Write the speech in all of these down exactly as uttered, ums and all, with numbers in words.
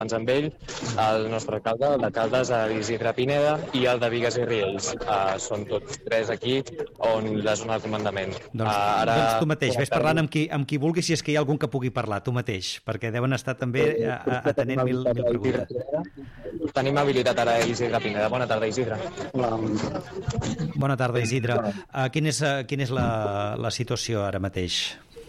amb ell, el nostre alcalde, l'alcalde és Isidre Pineda, i el de Bigues i Riells. Uh, són tots tres aquí on la zona de comandament. Doncs, uh, ara, doncs tu mateix, ves parlant amb qui, amb qui vulguis, si és que hi ha algun que pugui parlar, tu mateix, perquè deuen estar també atenent mil, mil preguntes. Tenim habilitat ara Isidre Pineda. Bona tarda, Isidre. Hola. Bona tarda, Isidre. Uh, quina és, uh, quina és la, la situació ara mateix?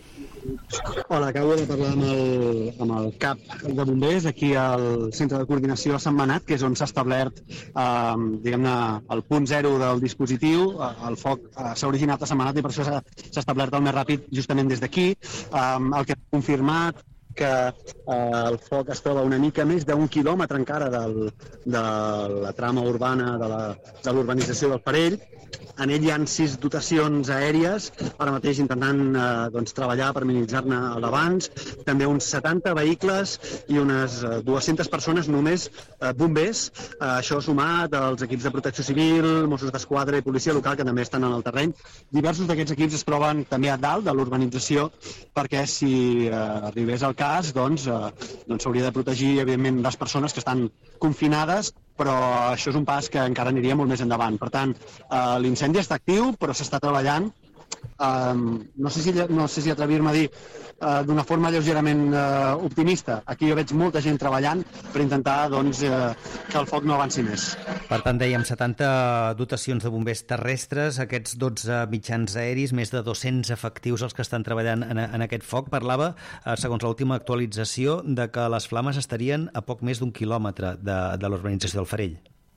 Hola, acabo de parlar amb el, amb el cap de bombers aquí al Centre de Coordinació de Sant Manat, que és on s'ha establert eh, diguem-ne, el punt zero del dispositiu. El foc eh, s'ha originat a Sant Manat i per això s'ha establert el més ràpid justament des d'aquí. Eh, el que ha confirmat que eh, el foc es troba una mica més d'un quilòmetre encara del, de la trama urbana de la, de l'urbanització del Farell. En ell hi ha sis dotacions aèries, ara mateix intentant eh, doncs, treballar per minimitzar-ne l'avanç, també uns setanta vehicles i unes eh, dues-centes persones només eh, bombers, eh, això sumat als equips de protecció civil, Mossos d'Esquadra i policia local que també estan en el terreny. Diversos d'aquests equips es troben també a dalt de l'urbanització perquè si eh, arribés al cas doncs eh, doncs s'hauria de protegir evidentment les persones que estan confinades, però això és un pas que encara aniria molt més endavant. Per tant, eh, l'incendi està actiu, però s'està treballant. Eh, no sé si, no sé si atrevir-me a dir eh, d'una forma lleugerament eh, optimista. Aquí jo veig molta gent treballant per intentar doncs, eh, que el foc no avanci més. Per tant, dèiem setanta dotacions de bombers terrestres, aquests dotze mitjans aeris, més de dos-cents efectius els que estan treballant en, en aquest foc. Parlava, eh, segons l'última actualització, de que les flames estarien a poc més d'un quilòmetre de, de l'urbanització del Farell.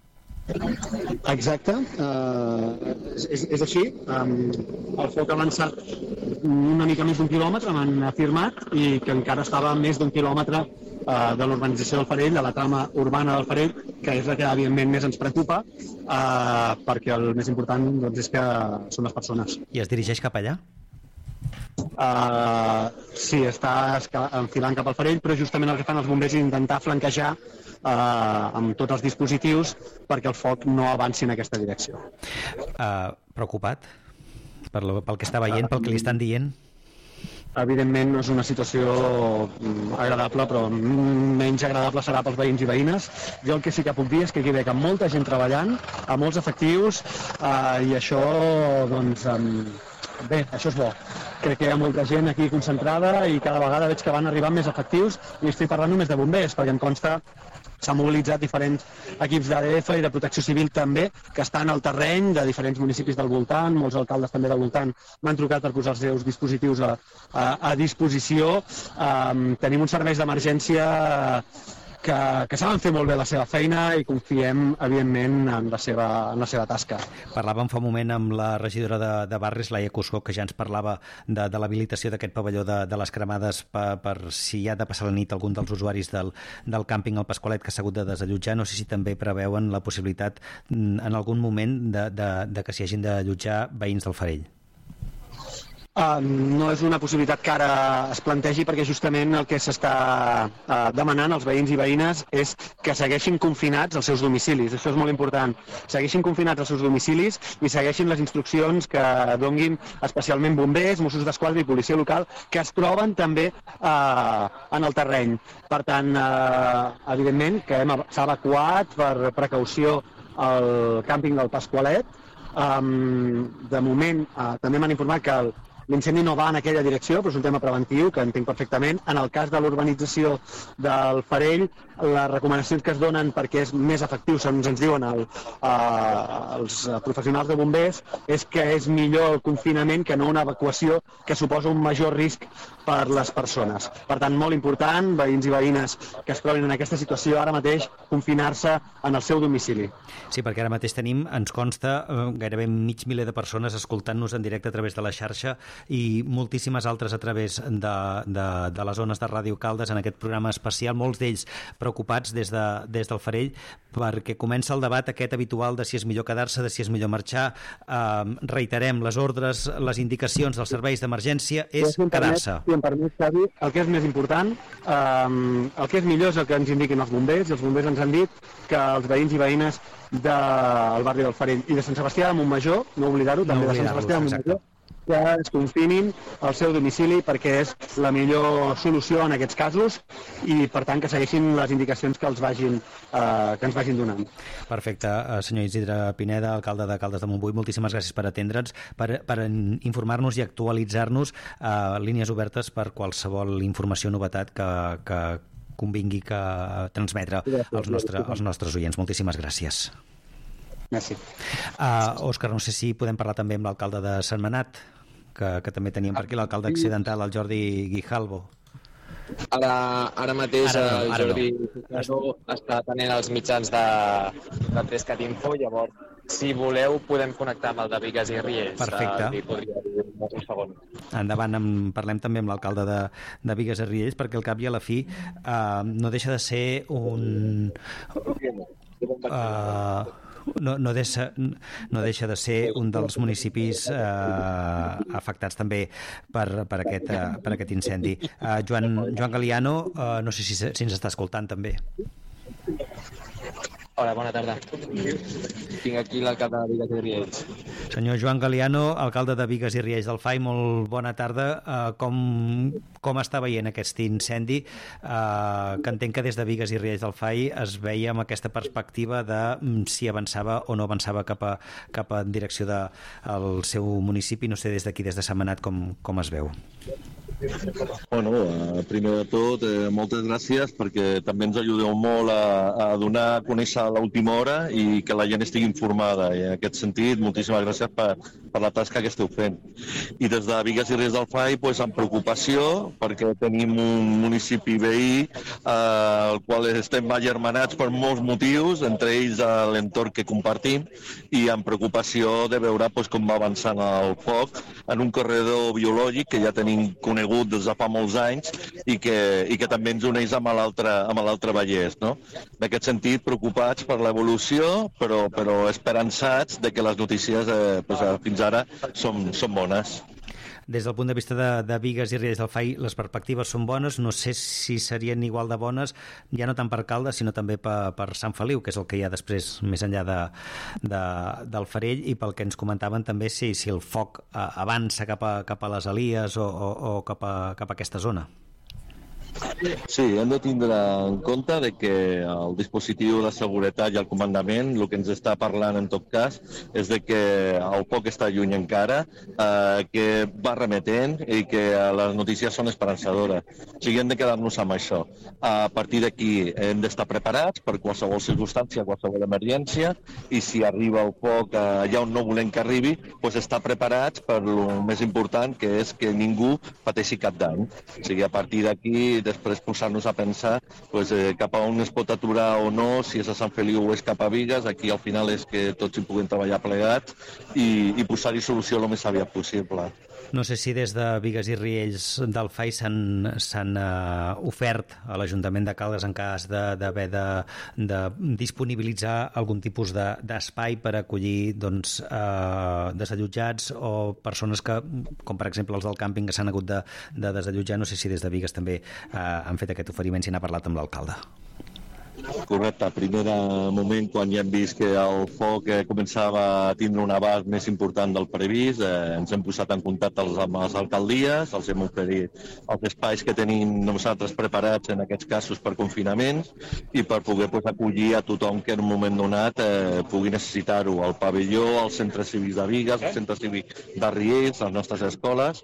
Exacte, uh, és, és així. Um, el foc ha avançat una mica més d'un quilòmetre, m'han afirmat, i que encara estava a més d'un quilòmetre uh, de l'urbanització del Farell, de la trama urbana del Farell, que és la que evidentment més ens preocupa, uh, perquè el més important doncs, és que són les persones. I es dirigeix cap allà? Uh, sí, està enfilant cap al Farell, però justament el que fan els bombers és intentar flanquejar uh, amb tots els dispositius perquè el foc no avanci en aquesta direcció. Uh, preocupat per lo, pel que està veient, pel que li estan dient? Evidentment no és una situació agradable, però menys agradable serà pels veïns i veïnes. Jo el que sí que puc dir és que aquí veig molta gent treballant, amb molts efectius, uh, i això doncs... Um, Bé, això és bo. Crec que hi ha molta gent aquí concentrada i cada vegada veig que van arribant més efectius i estic parlant només de bombers, perquè em consta s'han mobilitzat diferents equips d'A D F i de protecció civil també, que estan al terreny de diferents municipis del voltant, molts alcaldes també del voltant m'han trucat per posar els seus dispositius a, a, a disposició. Um, tenim uns serveis d'emergència que, que saben fer molt bé la seva feina i confiem, evidentment, en la seva, en la seva tasca. Parlàvem fa un moment amb la regidora de, de Barris, Laia Cuscó, que ja ens parlava de, de l'habilitació d'aquest pavelló de, de les cremades per, per si hi ha de passar la nit algun dels usuaris del, del càmping al Pasqualet que s'ha hagut de desallotjar. No sé si també preveuen la possibilitat en algun moment de, de, de que s'hi hagin d'allotjar veïns del Farell. Uh, no és una possibilitat que ara es plantegi perquè justament el que s'està uh, demanant als veïns i veïnes és que segueixin confinats als seus domicilis. Això és molt important. Segueixin confinats als seus domicilis i segueixin les instruccions que donguin especialment bombers, Mossos d'Esquadra i policia local que es troben també uh, en el terreny. Per tant, uh, evidentment que hem, s'ha evacuat per precaució el càmping del Pasqualet. Um, de moment uh, també m'han informat que el l'incendi no va en aquella direcció, però és un tema preventiu que entenc perfectament. En el cas de l'urbanització del Farell, les recomanacions que es donen perquè és més efectiu, segons ens diuen el, eh, els professionals de bombers, és que és millor el confinament que no una evacuació que suposa un major risc per les persones. Per tant, molt important, veïns i veïnes que es trobin en aquesta situació ara mateix, confinar-se en el seu domicili. Sí, perquè ara mateix tenim, ens consta, eh, gairebé mig miler de persones escoltant-nos en directe a través de la xarxa i moltíssimes altres a través de, de, de les zones de Ràdio Caldes en aquest programa especial, molts d'ells preocupats des, de, des del Farell perquè comença el debat aquest habitual de si és millor quedar-se, de si és millor marxar. Eh, reiterem, les ordres, les indicacions dels serveis d'emergència és si quedar-se. Si em permet, Xavi, el que és més important, eh, el que és millor és el que ens indiquin els bombers, i els bombers ens han dit que els veïns i veïnes del barri del Farell i de Sant Sebastià de Montmajor, no oblidar-ho, també no de Sant Sebastià de Montmajor, que es confinin al seu domicili perquè és la millor solució en aquests casos i, per tant, que segueixin les indicacions que els vagin, eh, que ens vagin donant. Perfecte. Senyor Isidre Pineda, alcalde de Caldes de Montbui, moltíssimes gràcies per atendre'ns, per, per informar-nos i actualitzar-nos, eh, línies obertes per qualsevol informació o novetat que, que convingui que transmetre als, nostre, als nostres oients. Moltíssimes gràcies. Merci. Uh, Òscar, no sé si podem parlar també amb l'alcalde de Sentmenat, que, que també teníem per aquí, l'alcalde accidental, el Jordi Grijalvo. Ara, ara mateix ara no, el ara Jordi no. està atenent els mitjans de, de Trescat Info, llavors, si voleu, podem connectar amb el de Bigues i Riells. Perfecte. Uh, podria dir un segon. Endavant, amb, parlem també amb l'alcalde de, de Bigues i Riells, perquè al cap i a la fi uh, no deixa de ser un... Uh, No, no, deixa, no deixa de ser un dels municipis eh, afectats també per, per, aquest, eh, per aquest incendi. Eh, Joan, Joan Galiano, eh, no sé si, si ens està escoltant també. Hola, bona tarda. Tinc aquí l'alcalde de Bigues i Riells. Senyor Joan Galiano, alcalde de Bigues i Riells del Fai, molt bona tarda. Uh, com, com està veient aquest incendi? Uh, que entenc que des de Bigues i Riells del Fai es veia amb aquesta perspectiva de um, si avançava o no avançava cap a, cap a en direcció del de, seu municipi. No sé des d'aquí, des de Sentmenat, com, com es veu. Bueno, eh, primer de tot, eh, moltes gràcies perquè també ens ajudeu molt a, a donar a conèixer a l'última hora i que la gent estigui informada. I en aquest sentit, moltíssimes gràcies per, per la tasca que esteu fent. I des de Bigues i Riells del Fai, pues, amb preocupació, perquè tenim un municipi veí eh, al qual estem agermanats per molts motius, entre ells l'entorn que compartim, i amb preocupació de veure pues, com va avançant el foc en un corredor biològic que ja tenim conegut des de fa molts anys i que, i que també ens uneix amb l'altre Vallès. No? En aquest sentit, preocupats per l'evolució, però, però esperançats de que les notícies eh, pues, fins ara són, són bones. Des del punt de vista de, de Bigues i Riells del Fai, les perspectives són bones. No sé si serien igual de bones, ja no tant per Caldes, sinó també per, per Sant Feliu, que és el que hi ha després, més enllà de, de, del Farell, i pel que ens comentaven també si, si el foc avança cap a, cap a les Alies o, o, o cap, a, cap a aquesta zona. Sí, hem de tindre en compte de que el dispositiu de seguretat i el comandament el que ens està parlant en tot cas és de que el foc està lluny encara, eh, que va remetent i que les notícies són esperançadores. O sigui, hem de quedar-nos amb això. A partir d'aquí hem d'estar preparats per qualsevol circumstància, qualsevol emergència, i si arriba el foc allà on no volem que arribi, doncs estar preparats per el més important, que és que ningú pateixi cap dany. O sigui, a partir d'aquí després posar-nos a pensar pues, eh, cap a on es pot aturar o no, si és a Sant Feliu o és cap a Bigues. Aquí al final és que tots hi puguem treballar plegats i, i posar-hi solució el més aviat possible. No sé si des de Bigues i Riells del Fai s'han uh, ofert a l'Ajuntament de Caldes en cas d'haver de, de, de disponibilitzar algun tipus d'espai de, per acollir doncs, uh, desallotjats o persones que, com per exemple els del càmping, que s'han hagut de, de desallotjar. No sé si des de Bigues també uh, han fet aquest oferiment, si n'ha parlat amb l'alcalde. Correcte. Primer moment, quan ja hem vist que el foc eh, començava a tindre un abast més important del previst, eh, ens hem posat en contacte amb les alcaldies, els hem oferit els espais que tenim nosaltres preparats en aquests casos per confinaments i per poder pues, acollir a tothom que en un moment donat eh, pugui necessitar-ho, al pavelló, als centres cívics de Bigues, al centre cívic de Riells, a les nostres escoles.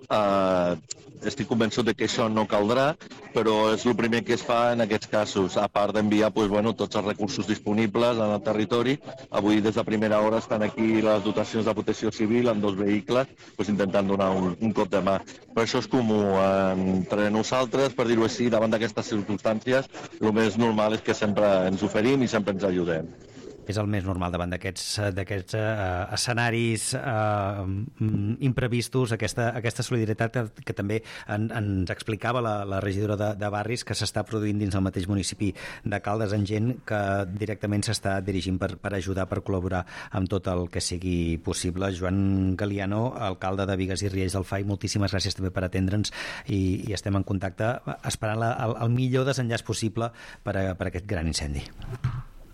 Eh, estic convençut de que això no caldrà, però és el primer que es fa en aquests casos, a part d'enviar pues, bueno, tots els recursos disponibles en el territori. Avui, des de primera hora, estan aquí les dotacions de protecció civil en dos vehicles, pues, intentant donar un, un cop de mà. Però això és comú entre nosaltres, per dir-ho així, davant d'aquestes circumstàncies, el més normal és que sempre ens oferim i sempre ens ajudem. És el més normal davant d'aquests d'aquests uh, escenaris uh, imprevistos, aquesta, aquesta solidaritat que, que també en, ens explicava la, la regidora de, de Barris, que s'està produint dins el mateix municipi de Caldes, en gent que directament s'està dirigint per, per ajudar, per col·laborar amb tot el que sigui possible. Joan Galiano, alcalde de Bigues i Riells del Fai, moltíssimes gràcies també per atendre'ns i, i estem en contacte esperant la, el, el millor desenllaç possible per, a, per a aquest gran incendi.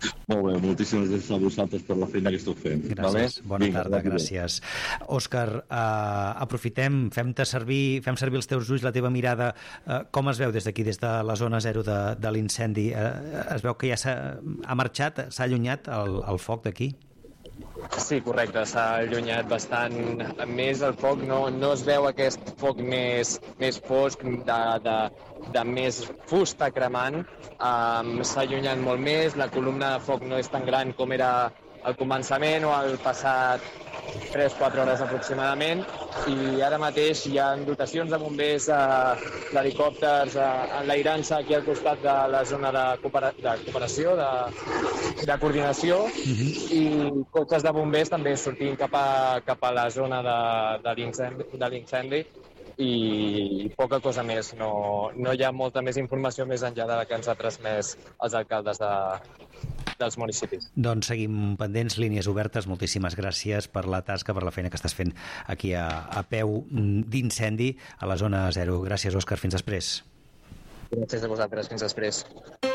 Molt bé, moltíssimes gràcies a vosaltres per la feina que esteu fent. Gràcies, vale? bona Vinga, tarda, ràpid. gràcies. Òscar, eh, aprofitem, fem-te servir, fem servir els teus ulls, la teva mirada. Eh, com es veu des d'aquí, des de la zona zero de, de l'incendi? Eh, es veu que ja s'ha ha marxat, s'ha allunyat el, el foc d'aquí? Sí, correcte, s'ha allunyat bastant més el foc, no, no es veu aquest foc més, més fosc, de, de, de més fusta cremant, um, s'ha allunyat molt més, la columna de foc no és tan gran com era al començament o al passat tres quatre hores aproximadament, i ara mateix hi ha dotacions de bombers, eh, d'helicòpters eh, enlairant-se aquí al costat de la zona de, coopera de cooperació, de, de coordinació, uh-huh. i cotxes de bombers també sortint cap a, cap a la zona de, de l'incendi, i poca cosa més. No, no hi ha molta més informació més enllà de la que ens ha transmès els alcaldes de, dels municipis. Doncs seguim pendents, línies obertes. Moltíssimes gràcies per la tasca, per la feina que estàs fent aquí a, a peu d'incendi a la zona zero. Gràcies, Òscar. Fins després. Gràcies a vosaltres. Fins després.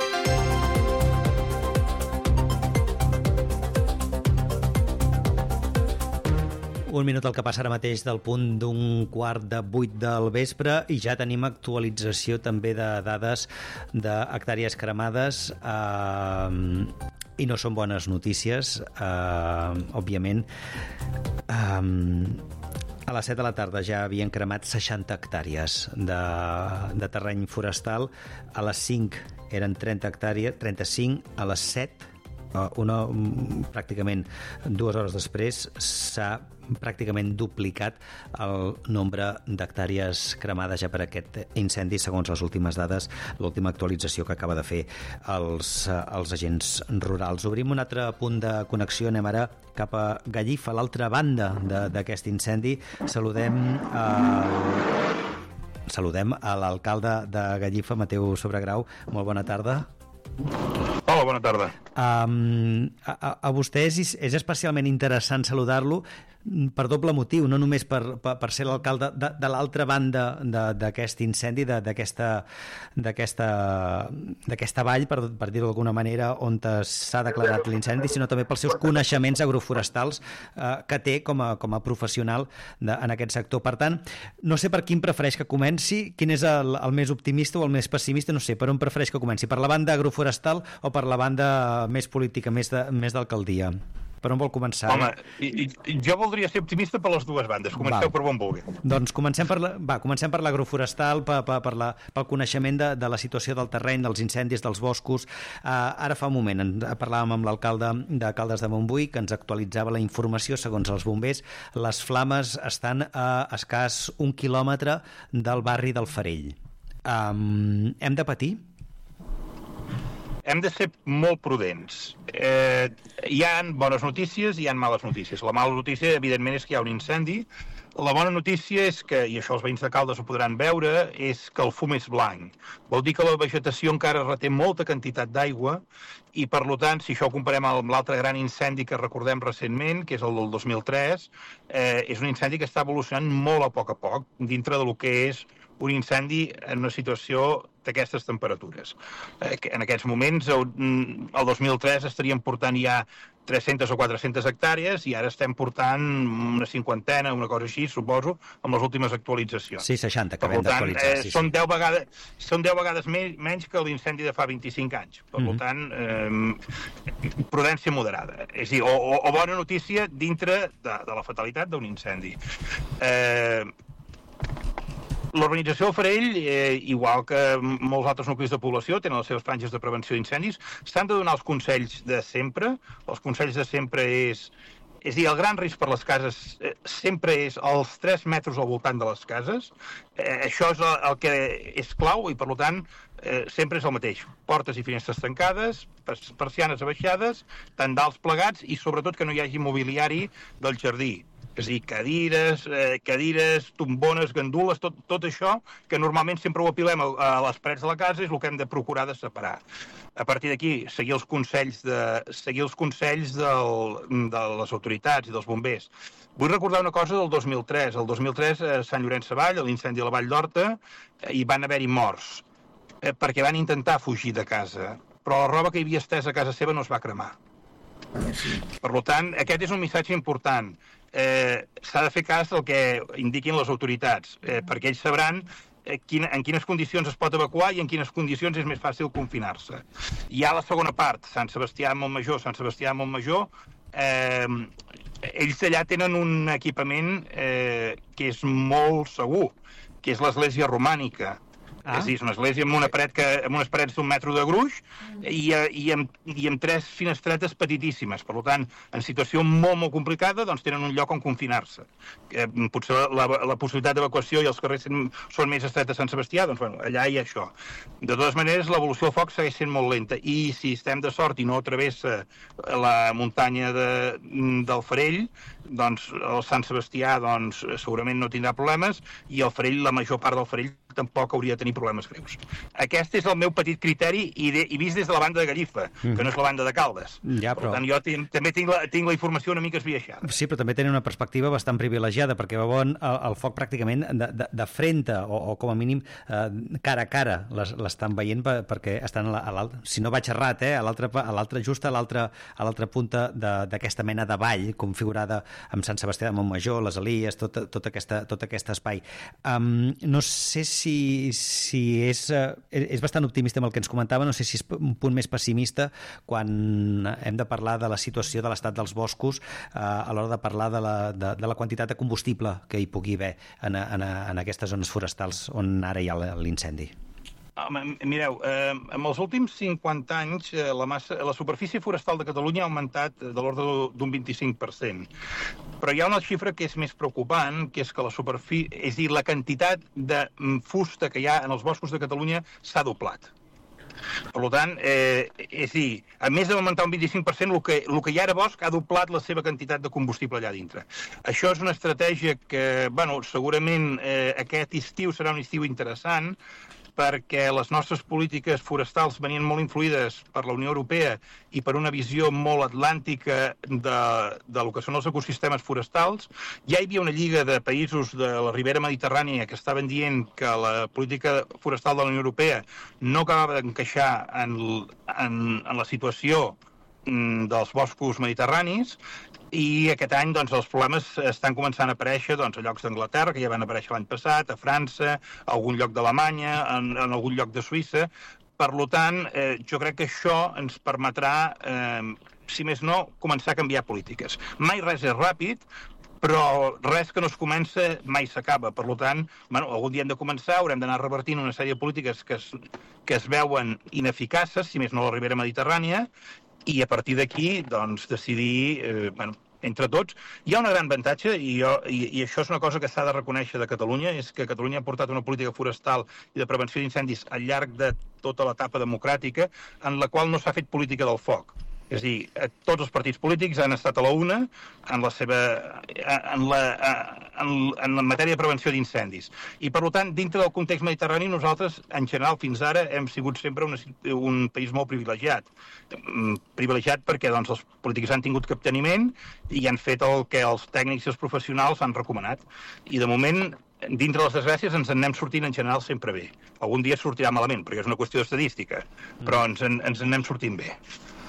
Un minut el que passa ara mateix del punt d'un quart de vuit del vespre i ja tenim actualització també de dades d'hectàrees cremades eh, i no són bones notícies, eh, òbviament. Eh, a les set de la tarda ja havien cremat seixanta hectàrees de, de terreny forestal, a les cinc eren trenta hectàrees, trenta-cinc, a les set, una, pràcticament dues hores després, s'ha pràcticament duplicat el nombre d'hectàrees cremades ja per aquest incendi, segons les últimes dades, l'última actualització que acaba de fer els, els agents rurals. Obrim un altre punt de connexió, anem ara cap a Gallifa, a l'altra banda d'aquest incendi. Saludem el... Saludem a l'alcalde de Gallifa, Mateu Sobregrau. Molt bona tarda. Hola, bona tarda. Um, a, a vostè és, és especialment interessant saludar-lo per doble motiu, no només per, per, per ser l'alcalde de, de l'altra banda d'aquest incendi, d'aquesta d'aquesta vall, per, per dir-ho d'alguna manera, on s'ha declarat l'incendi, sinó també pels seus coneixements agroforestals eh, que té com a, com a professional de, en aquest sector. Per tant, no sé per quin prefereix que comenci, quin és el, el més optimista o el més pessimista, no sé, per on prefereix que comenci, per la banda agroforestal o per la banda més política, més de, més d'alcaldia? Per on vol començar? Home, i, i, jo voldria ser optimista per les dues bandes. Comenceu va. Per on vulgui. Doncs comencem per la, va, comencem per l'agroforestal, per, per, per la, pel coneixement de, de la situació del terreny, dels incendis, dels boscos. Uh, ara fa un moment en, parlàvem amb l'alcalde de Caldes de Montbui, que ens actualitzava la informació. Segons els bombers, les flames estan a escàs un quilòmetre del barri del Farell. Um, hem de patir? Hem de ser molt prudents. Eh, hi ha bones notícies i hi ha males notícies. La mala notícia, evidentment, és que hi ha un incendi. La bona notícia és que, i això els veïns de Caldes ho podran veure, és que el fum és blanc. Vol dir que la vegetació encara reté molta quantitat d'aigua i, per tant, si això ho comparem amb l'altre gran incendi que recordem recentment, que és el del dos mil tres, eh, és un incendi que està evolucionant molt a poc a poc dintre del que és un incendi en una situació d'aquestes temperatures. Eh, en aquests moments, el, el dos mil tres estaríem portant ja tres-centes o quatre-centes hectàrees i ara estem portant una cinquantena, una cosa així, suposo, amb les últimes actualitzacions. Sí, seixanta, que acabem d'actualitzar. Eh, sí, són sí. deu vegades, són deu vegades més, menys que l'incendi de fa vint-i-cinc anys. Per mm-hmm. tant, eh, prudència moderada. És a dir, o, o, o bona notícia dintre de, de la fatalitat d'un incendi. Eh... L'urbanització del Farell, eh, igual que molts altres nuclis de població, tenen les seves franges de prevenció d'incendis, s'han de donar els consells de sempre. Els consells de sempre és... És a dir, el gran risc per les cases eh, sempre és els tres metres al voltant de les cases. Eh, això és el, el que és clau i, per tant, eh, sempre és el mateix. Portes i finestres tancades, persianes abaixades, tendals plegats i, sobretot, que no hi hagi mobiliari del jardí. És a dir, cadires, eh, cadires, tombones, gandules, tot, tot això, que normalment sempre ho apilem a, a les parets de la casa, és el que hem de procurar de separar. A partir d'aquí, seguir els consells, de, seguir els consells del, de les autoritats i dels bombers. Vull recordar una cosa del dos mil tres. El dos mil tres, a Sant Llorenç Savall, a l'incendi a la Vall d'Horta, hi van haver-hi morts, eh, perquè van intentar fugir de casa. però la roba que hi havia estesa a casa seva no es va cremar. Per tant, aquest és un missatge important. Eh, s'ha de fer cas del que indiquin les autoritats, eh, perquè ells sabran eh, quina, en quines condicions es pot evacuar i en quines condicions és més fàcil confinar-se. Hi ha la segona part, Sant Sebastià de Montmajor, Sant Sebastià de Montmajor, eh, ells allà tenen un equipament eh, que és molt segur, que és l'església romànica. Ah. És a dir, és una església amb, una paret que, amb unes parets d'un metro de gruix i, i, amb, i amb tres finestretes petitíssimes. Per tant, en situació molt, molt complicada, doncs tenen un lloc on confinar-se. Eh, potser la, la possibilitat d'evacuació i els carrers són més estrets a Sant Sebastià, doncs bueno, allà hi ha això. De totes maneres, l'evolució del foc segueix sent molt lenta i si estem de sort i no travessa la muntanya de, del Farell, doncs el Sant Sebastià doncs, segurament no tindrà problemes i el Farell, la major part del Farell tampoc hauria de tenir problemes greus. Aquest és el meu petit criteri i, de, i vist des de la banda de Gallifa, mm. que no és la banda de Caldes. Ja, però... Per tant, jo tinc, també tinc la, tinc la informació una mica esbiaixada. Sí, però també tenen una perspectiva bastant privilegiada, perquè veuen el, el foc pràcticament de, de, de frente, o, o com a mínim eh, cara a cara l'estan veient per, perquè estan a l'altre, si no vaig errat, eh, a l'altre just a l'altra punta d'aquesta mena de vall configurada amb Sant Sebastià de Montmajor, les Elies, tot, tot, aquesta, tot aquest espai. Um, no sé si Si, si és, és bastant optimista amb el que ens comentava, no sé si és un punt més pessimista quan hem de parlar de la situació de l'estat dels boscos eh, a l'hora de parlar de la, de, de la quantitat de combustible que hi pugui haver en, en, en aquestes zones forestals on ara hi ha l'incendi. Mireu, eh, en els últims cinquanta anys eh, la, massa, la superfície forestal de Catalunya ha augmentat de l'ordre d'un vint-i-cinc per cent. Però hi ha una xifra que és més preocupant, que és que la superfície, és a dir, la quantitat de fusta que hi ha en els boscos de Catalunya s'ha doblat. Per tant, eh, és a dir, a més d'augmentar un vint-i-cinc per cent, el que, el que hi ha ara bosc ha doblat la seva quantitat de combustible allà dintre. Això és una estratègia que, bueno, segurament eh, aquest estiu serà un estiu interessant, perquè les nostres polítiques forestals venien molt influïdes per la Unió Europea i per una visió molt atlàntica de, de lo que són els ecosistemes forestals. Ja hi havia una lliga de països de la Ribera Mediterrània que estaven dient que la política forestal de la Unió Europea no acabava d'encaixar en, en, en la situació dels boscos mediterranis i aquest any doncs, els problemes estan començant a aparèixer doncs, a llocs d'Anglaterra, que ja van aparèixer l'any passat, a França, a algun lloc d'Alemanya, en, en algun lloc de Suïssa. Per tant, eh, jo crec que això ens permetrà, eh, si més no, començar a canviar polítiques. Mai res és ràpid, però res que no es comença mai s'acaba. Per tant, bueno, algun dia hem de començar, haurem d'anar revertint una sèrie de polítiques que es, que es veuen ineficaces, si més no a la Ribera Mediterrània, i a partir d'aquí, doncs, decidir, eh, bueno, entre tots. Hi ha un gran avantatge, i, jo, i, i això és una cosa que s'ha de reconèixer de Catalunya, és que Catalunya ha portat una política forestal i de prevenció d'incendis al llarg de tota l'etapa democràtica, en la qual no s'ha fet política del foc. És a dir, tots els partits polítics han estat a la una en la seva en la, en, en la matèria de prevenció d'incendis. I, per tant, dintre del context mediterrani, nosaltres, en general, fins ara, hem sigut sempre una, un país molt privilegiat. Privilegiat perquè doncs, els polítics han tingut capteniment i han fet el que els tècnics i els professionals han recomanat. I, de moment, dintre les desgràcies ens en anem sortint en general sempre bé. Algun dia sortirà malament, perquè és una qüestió d'estadística, però ens en, ens en anem sortint bé.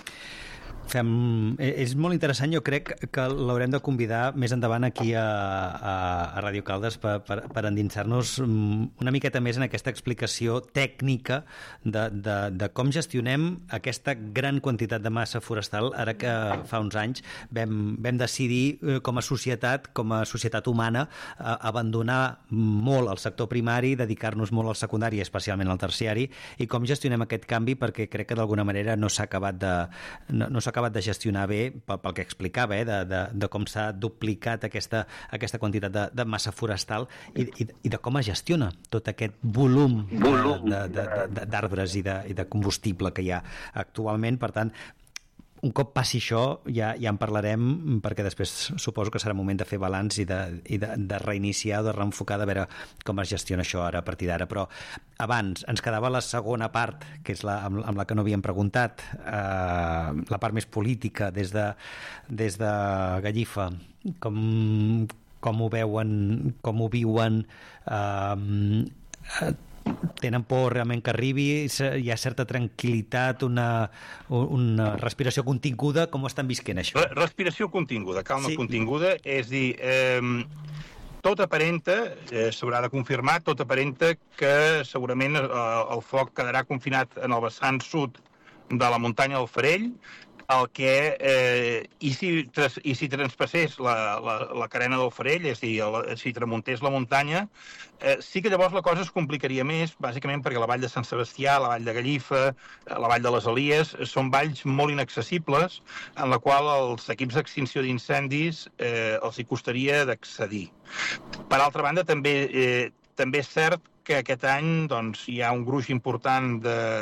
Fem... És molt interessant, jo crec que l'haurem de convidar més endavant aquí a, a, a Ràdio Caldes per, per, per endinsar-nos una miqueta més en aquesta explicació tècnica de, de, de com gestionem aquesta gran quantitat de massa forestal, ara que fa uns anys vam, vam decidir com a societat, com a societat humana, abandonar molt el sector primari, dedicar-nos molt al secundari, especialment al terciari, i com gestionem aquest canvi, perquè crec que d'alguna manera no s'ha acabat de... No, no s'ha acabat de gestionar bé pel, pel que explicava, eh, de, de, de com s'ha duplicat aquesta, aquesta quantitat de, de massa forestal i, i, i de com es gestiona tot aquest volum, volum. d'arbres i, de, i de combustible que hi ha actualment. Per tant, un cop passi això, ja, ja en parlarem, perquè després suposo que serà moment de fer balanç i de, i de, de reiniciar o de reenfocar, de veure com es gestiona això ara a partir d'ara. Però abans ens quedava la segona part, que és la amb, amb la que no havíem preguntat, eh, la part més política des de, des de Gallifa. Com, com ho veuen, com ho viuen, eh, tenen por realment que arribi, hi ha certa tranquil·litat, una, una respiració continguda, com ho estan visquent això? Respiració continguda, calma sí. continguda, és dir, eh, tot aparenta, eh, s'haurà de confirmar, tot aparenta que segurament eh, el foc quedarà confinat en el vessant sud de la muntanya del Farell, el que, eh, i, si, i si transpassés la, la, la carena del Farell, és a dir, el, si tramuntés la muntanya, eh, sí que llavors la cosa es complicaria més, bàsicament perquè la vall de Sant Sebastià, la vall de Gallifa, la vall de les Elies, són valls molt inaccessibles, en la qual els equips d'extinció d'incendis eh, els hi costaria d'accedir. Per altra banda, també, eh, també és cert que aquest any doncs, hi ha un gruix important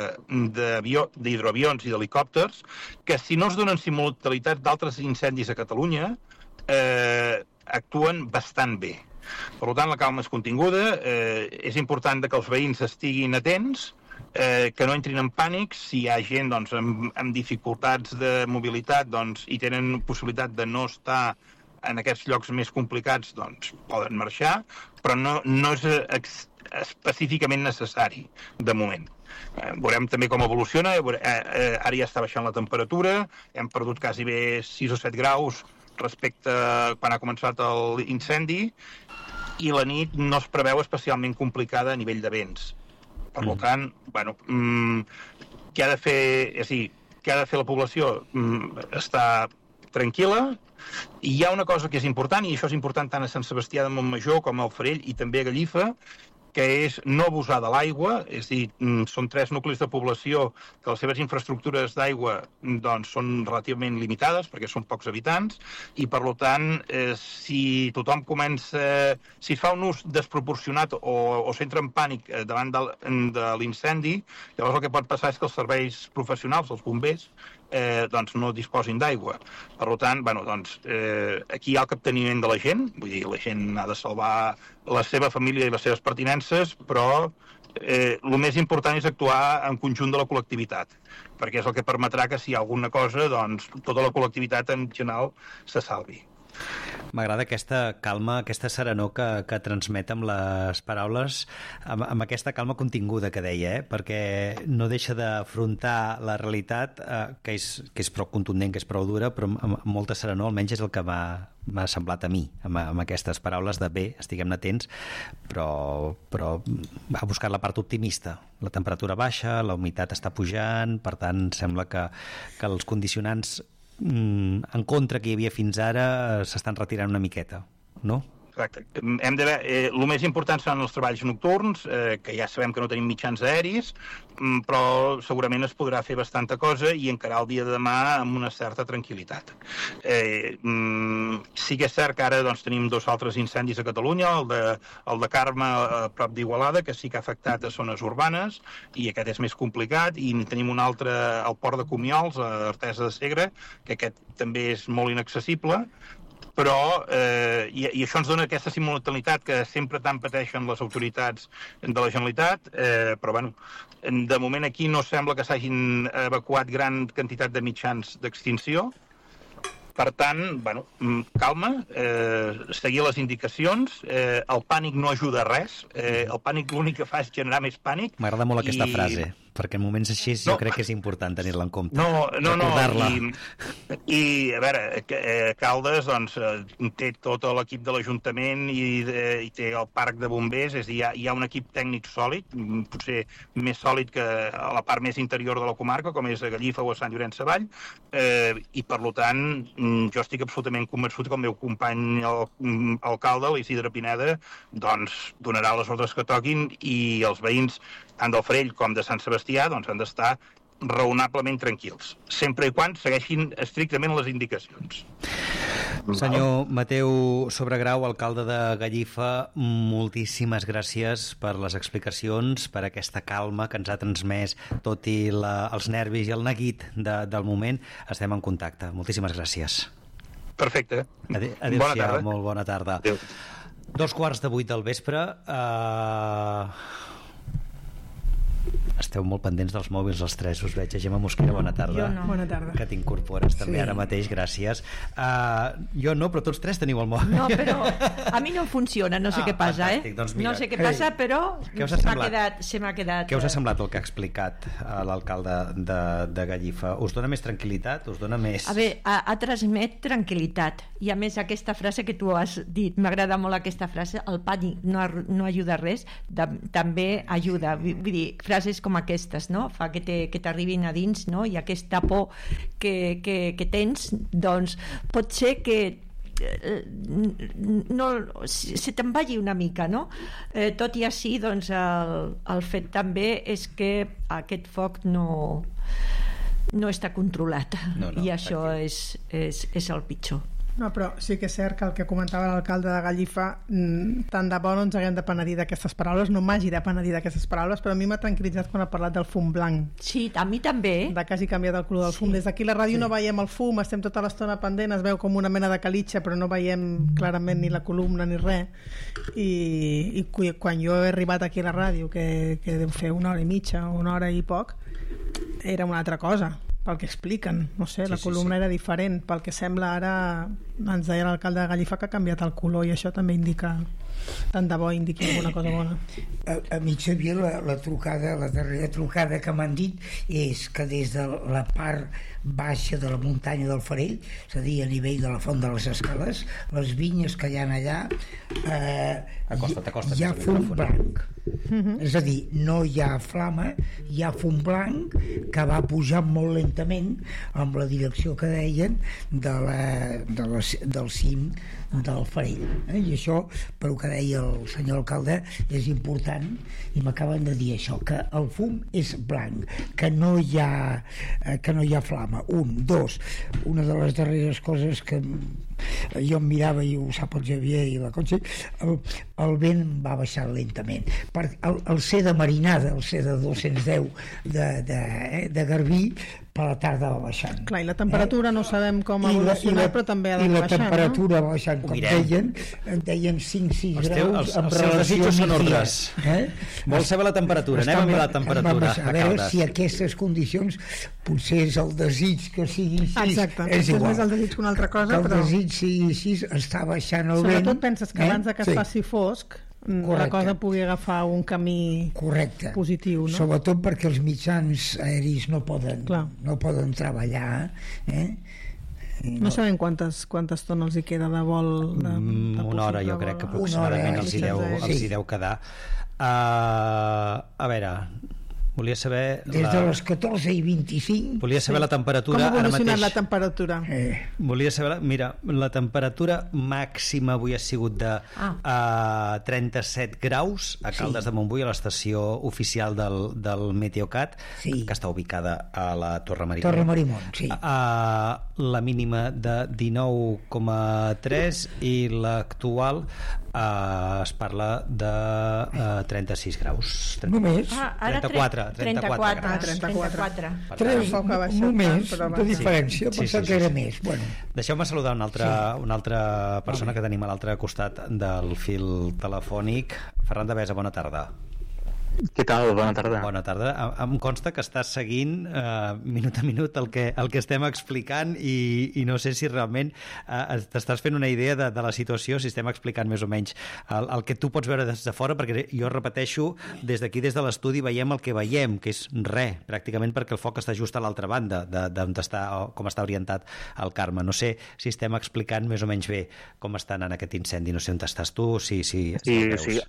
d'hidroavions i d'helicòpters que, si no es donen simultaneïtat d'altres incendis a Catalunya, eh, actuen bastant bé. Per tant, la calma és continguda, eh, és important que els veïns estiguin atents, eh, que no entrin en pànic. Si hi ha gent doncs, amb, amb dificultats de mobilitat doncs, i tenen possibilitat de no estar en aquests llocs més complicats, doncs poden marxar, però no, no és ex específicament necessari, de moment. Eh, veurem també com evoluciona, eh, eh, ara ja està baixant la temperatura, hem perdut quasi bé sis o set graus respecte a quan ha començat l'incendi, i la nit no es preveu especialment complicada a nivell de vents. Per mm. tant, bueno, mm, què ha de fer, és a dir, què ha de fer la població? Mm, està tranquil·la. I hi ha una cosa que és important, i això és important tant a Sant Sebastià de Montmajor com al Farell i també a Gallifa, que és no abusar de l'aigua, és a dir, són tres nuclis de població que les seves infraestructures d'aigua doncs, són relativament limitades, perquè són pocs habitants, i per tant, eh, si tothom comença, si es fa un ús desproporcionat o, o s'entra en pànic davant de, de l'incendi, llavors el que pot passar és que els serveis professionals, els bombers, Eh, doncs no disposin d'aigua. Per tant, bueno, doncs, eh, aquí hi ha el capteniment de la gent, vull dir, la gent ha de salvar la seva família i les seves pertinences, però eh, el més important és actuar en conjunt de la col·lectivitat, perquè és el que permetrà que si hi ha alguna cosa, doncs tota la col·lectivitat en general se salvi. M'agrada aquesta calma, aquesta serenor que, que transmet amb les paraules, amb, amb aquesta calma continguda que deia, eh? Perquè no deixa d'afrontar la realitat, eh, que, és, que és prou contundent, que és prou dura, però amb, amb molta serenor, almenys és el que m'ha semblat a mi, amb, amb aquestes paraules de bé, estiguem atents, però, però ha buscat la part optimista. La temperatura baixa, la humitat està pujant, per tant, sembla que, que els condicionants en contra que hi havia fins ara s'estan retirant una miqueta, no? Exacte. Hem de veure, eh, el més important són els treballs nocturns, eh, que ja sabem que no tenim mitjans aeris, però segurament es podrà fer bastanta cosa i encarar el dia de demà amb una certa tranquil·litat. Eh, sí que és cert que ara doncs, tenim dos altres incendis a Catalunya, el de, el de Carme a prop d'Igualada, que sí que ha afectat a zones urbanes, i aquest és més complicat, i tenim un altre al port de Comiols, a Artesa de Segre, que aquest també és molt inaccessible, però, eh, i, i això ens dona aquesta simultaneïtat que sempre tant pateixen les autoritats de la Generalitat, eh, però, bueno, de moment aquí no sembla que s'hagin evacuat gran quantitat de mitjans d'extinció. Per tant, bueno, calma, eh, seguir les indicacions, eh, el pànic no ajuda a res, eh, el pànic l'únic que fa és generar més pànic. M'agrada molt aquesta i... frase, perquè en moments així jo no, crec que és important tenir-la en compte. No, no, no, i, i a veure, eh, Caldes doncs, té tot l'equip de l'Ajuntament i, eh, i té el parc de bombers, és a dir, hi ha, hi ha un equip tècnic sòlid, potser més sòlid que a la part més interior de la comarca, com és a Gallifa o a Sant Llorenç Savall, eh, i per tant jo estic absolutament convençut que el meu company el alcalde, l'Isidre Pineda, doncs donarà les ordres que toquin i els veïns tant del Farell com de Sant Sebastià doncs, han d'estar raonablement tranquils, sempre i quan segueixin estrictament les indicacions. Senyor Mateu Sobregrau, alcalde de Gallifa, moltíssimes gràcies per les explicacions, per aquesta calma que ens ha transmès, tot i la, els nervis i el neguit de, del moment. Estem en contacte. Moltíssimes gràcies. Perfecte. Adéu, adéu-siau, molt bona tarda. Adéu. Dos quarts de vuit del vespre. Uh... esteu molt pendents dels mòbils els tres, us veig. Gemma Mosquera, bona tarda. Jo no. Bona tarda. Que t'incorpores també Sí. ara mateix, gràcies. Uh, jo no, però tots tres teniu el mòbil. No, però a mi no funciona, no sé Ah, què passa, fantàstic. eh? Doncs mira, no sé què passa, però Què us ha se m'ha semblat? quedat, se m'ha quedat... Què us ha eh, semblat el que ha explicat uh, l'alcalde de, de Gallifa? Us dona més tranquil·litat? Us dona més... A veure, ha, ha transmet tranquil·litat. I a més, aquesta frase que tu has dit, m'agrada molt aquesta frase, el pànic no, no ajuda a res, de, també ajuda. Vull dir, frases com aquestes, no? Fa que te, que t'arribin a dins, no? I aquesta por que, que, que tens, doncs pot ser que no, se te'n vagi una mica, no? Eh, tot i així, doncs, el, el fet també és que aquest foc no, no està controlat, no, no, i això és, és, és el pitjor. No, però sí que és cert que el que comentava l'alcalde de Gallifa, tant de bo no ens haguem de penedir d'aquestes paraules, no m'hagi de penedir d'aquestes paraules, però a mi m'ha tranquil·litzat quan ha parlat del fum blanc. Sí, a mi també. De que hagi canviat el color del fum. Sí. Des d'aquí a la ràdio sí. no veiem el fum, estem tota l'estona pendent, es veu com una mena de calitxa, però no veiem clarament ni la columna ni res. I, i quan jo he arribat aquí a la ràdio, que, que deu fer una hora i mitja, una hora i poc, era una altra cosa. Pel que expliquen, no sé, sí, la columna sí, sí. era diferent, pel que sembla ara ens deia l'alcalde de Gallifa que ha canviat el color i això també indica, tant de bo indiqui alguna cosa bona. A, a mi, Xavier, la, la trucada, la darrera trucada que m'han dit és que des de la part baixa de la muntanya del Farell, és a dir, a nivell de la Font de les Escales, les vinyes que hi ha allà eh, acosta't, acosta't, hi ha fum blanc. Mm-hmm. És a dir, no hi ha flama, hi ha fum blanc que va pujar molt lentament amb la direcció que deien de la, de la, del cim del Farell, eh? I això, per que deia el senyor alcalde, és important, i m'acaben de dir això, que el fum és blanc, que no hi ha que no hi ha flama. Un, dos, una de les darreres coses que jo em mirava, i ho sap el Xavier i la Conxa, el, el vent va baixar lentament. Per, el, el C de marinada, el C de dos-cents deu de, de, eh, de Garbí, per la tarda va baixant. Clar, i la temperatura eh? no sabem com ha evolucionat, però també ha de baixar. I la baixar, temperatura no? va baixant, com deien, deien cinc sis els graus els, en els relació desitjos són ordres. Eh? Vol saber la temperatura, anem a mirar la temperatura. A veure si aquestes condicions potser és el desig que sigui així. Exacte, és igual. És el desig que una altra cosa, que el però... desig sigui així, està baixant el vent. Sobretot penses que abans eh? que es sí. faci fosc, correcte, la cosa pugui agafar un camí correcte, positiu, no? Sobretot perquè els mitjans aeris no poden, no poden treballar, eh? No, no sabem quantes, quantes tones els hi queda de vol de, de una hora jo crec que aproximadament els hi deu, els hi deu quedar. Uh, a veure, volia saber... Des de les catorze i vint-i-cinc... Volia saber sí. la temperatura... Com ha evolucionat mateix... la temperatura? Eh. Volia saber... La... Mira, la temperatura màxima avui ha sigut de ah. uh, trenta-set graus a Caldes sí. de Montbui, a l'estació oficial del, del Meteocat, sí. que està ubicada a la Torre Marimont. Torre Marimont, sí. Uh, la mínima de dinou coma tres i l'actual uh, es parla de uh, trenta-sis graus. trenta, Només? Ah, ara trenta-quatre. trenta-quatre, ah, trenta-quatre. Tres, només de diferència, sí, pensava sí, sí, que era sí. més. Bueno. Deixeu-me saludar una altra, sí. una altra persona vale. que tenim a l'altre costat del fil telefònic. Ferran Devesa, bona tarda. Què tal? Bona tarda. Bona tarda. Em consta que estàs seguint uh, minut a minut el que, el que estem explicant i, i no sé si realment uh, t'estàs fent una idea de, de la situació, si estem explicant més o menys el, el que tu pots veure des de fora, perquè jo repeteixo, des d'aquí, des de l'estudi, veiem el que veiem, que és res, pràcticament perquè el foc està just a l'altra banda d'on està, com està orientat el Carme. No sé si estem explicant més o menys bé com estan en aquest incendi. No sé on estàs tu, si, si, si sí, sí.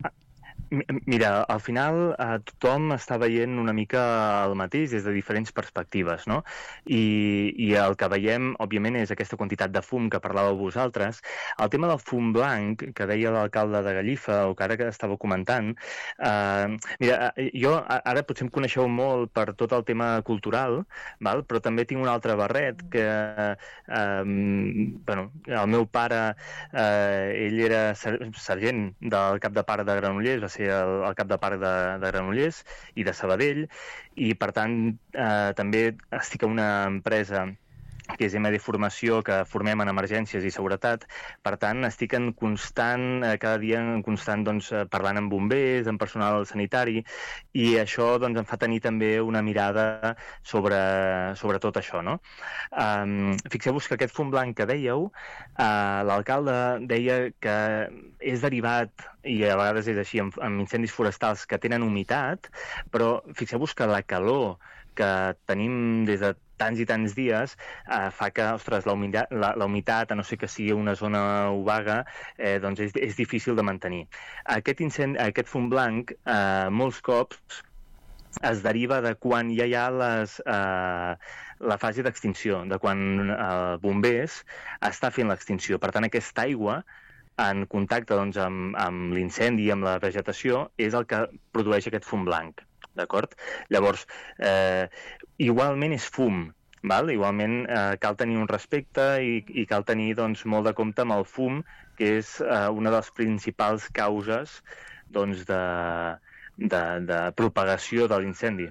Mira, al final eh, tothom està veient una mica el mateix des de diferents perspectives, no? I, i el que veiem, òbviament, és aquesta quantitat de fum que parlàveu vosaltres. El tema del fum blanc, que deia l'alcalde de Gallifa, o que ara que estàveu comentant, eh, mira, jo ara potser em coneixeu molt per tot el tema cultural, val? Però també tinc un altre barret que, eh, bueno, el meu pare, eh, ell era sergent del cap de parc de Granollers, va ser el, el cap de parc de, de Granollers i de Sabadell, i per tant eh, també estic a una empresa que és M D Formació, que formem en emergències i seguretat. Per tant, estic en constant, cada dia en constant doncs, parlant amb bombers, amb personal sanitari, i això doncs, em fa tenir també una mirada sobre, sobre tot això. No? Um, Fixeu-vos que aquest fum blanc que dèieu, uh, l'alcalde deia que és derivat, i a vegades és així, amb, amb incendis forestals que tenen humitat, però fixeu-vos que la calor que tenim des de tants i tants dies eh, fa que, ostres, la humitat, la, la humitat, a no ser que sigui una zona obaga, eh, doncs és, és difícil de mantenir. Aquest, incend... aquest fum blanc, eh, molts cops, es deriva de quan ja hi ha les, eh, la fase d'extinció, de quan eh, bombers està fent l'extinció. Per tant, aquesta aigua, en contacte doncs, amb, amb l'incendi i amb la vegetació, és el que produeix aquest fum blanc. D'acord? Llavors, eh, igualment és fum, val? Igualment eh, cal tenir un respecte i, i cal tenir doncs, molt de compte amb el fum, que és eh, una de les principals causes doncs, de, de, de propagació de l'incendi.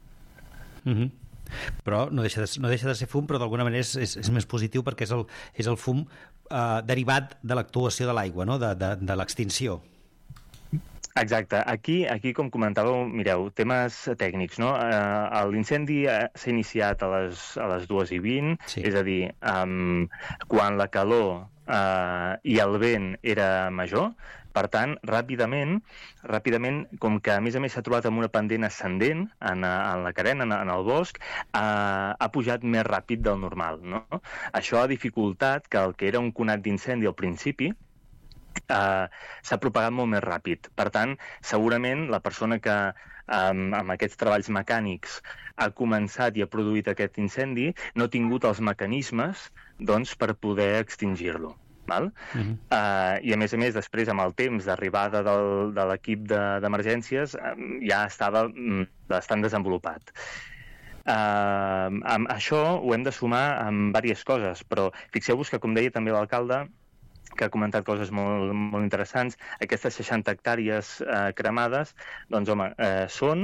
Mm-hmm. Però no deixa de, no deixa de ser fum, però d'alguna manera és, és, és més positiu perquè és el, és el fum eh, derivat de l'actuació de l'aigua, no? de, de, de l'extinció. Exacte. Aquí, aquí, com comentàveu, mireu, temes tècnics, no? Eh, l'incendi s'ha iniciat a les, a les dues i vint, sí. És a dir, um, quan la calor eh, i el vent era major. Per tant, ràpidament, ràpidament, com que a més a més s'ha trobat amb una pendent ascendent en, en la carena, en, en el bosc, eh, ha pujat més ràpid del normal, no? Això ha dificultat que el que era un conat d'incendi al principi Uh, s'ha propagat molt més ràpid. Per tant, segurament la persona que um, amb aquests treballs mecànics ha començat i ha produït aquest incendi no ha tingut els mecanismes doncs, per poder extingir-lo. Val? Uh-huh. Uh, I a més a més, després, amb el temps d'arribada del, de l'equip d'emergències, de, um, ja estava um, bastant desenvolupat. Uh, amb això ho hem de sumar amb diverses coses, però fixeu-vos que, com deia també l'alcalde, que ha comentat coses molt, molt interessants, aquestes seixanta hectàrees eh, cremades, doncs, home, eh, són,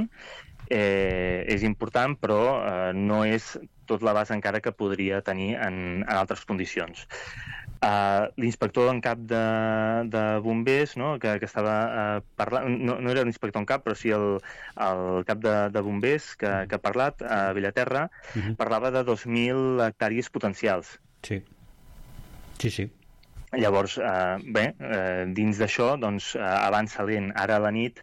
eh, és important, però eh, no és tot l'abast encara que podria tenir en, en altres condicions. Uh, l'inspector en cap de, de bombers, no?, que, que estava uh, parlant, no, no era l'inspector en cap, però sí el, el cap de, de bombers que, que ha parlat a Bellaterra, uh-huh. parlava de dos mil hectàrees potencials. Sí, sí, sí. Llavors, eh, bé, eh, dins d'això, doncs, eh, avança lent. Ara a la nit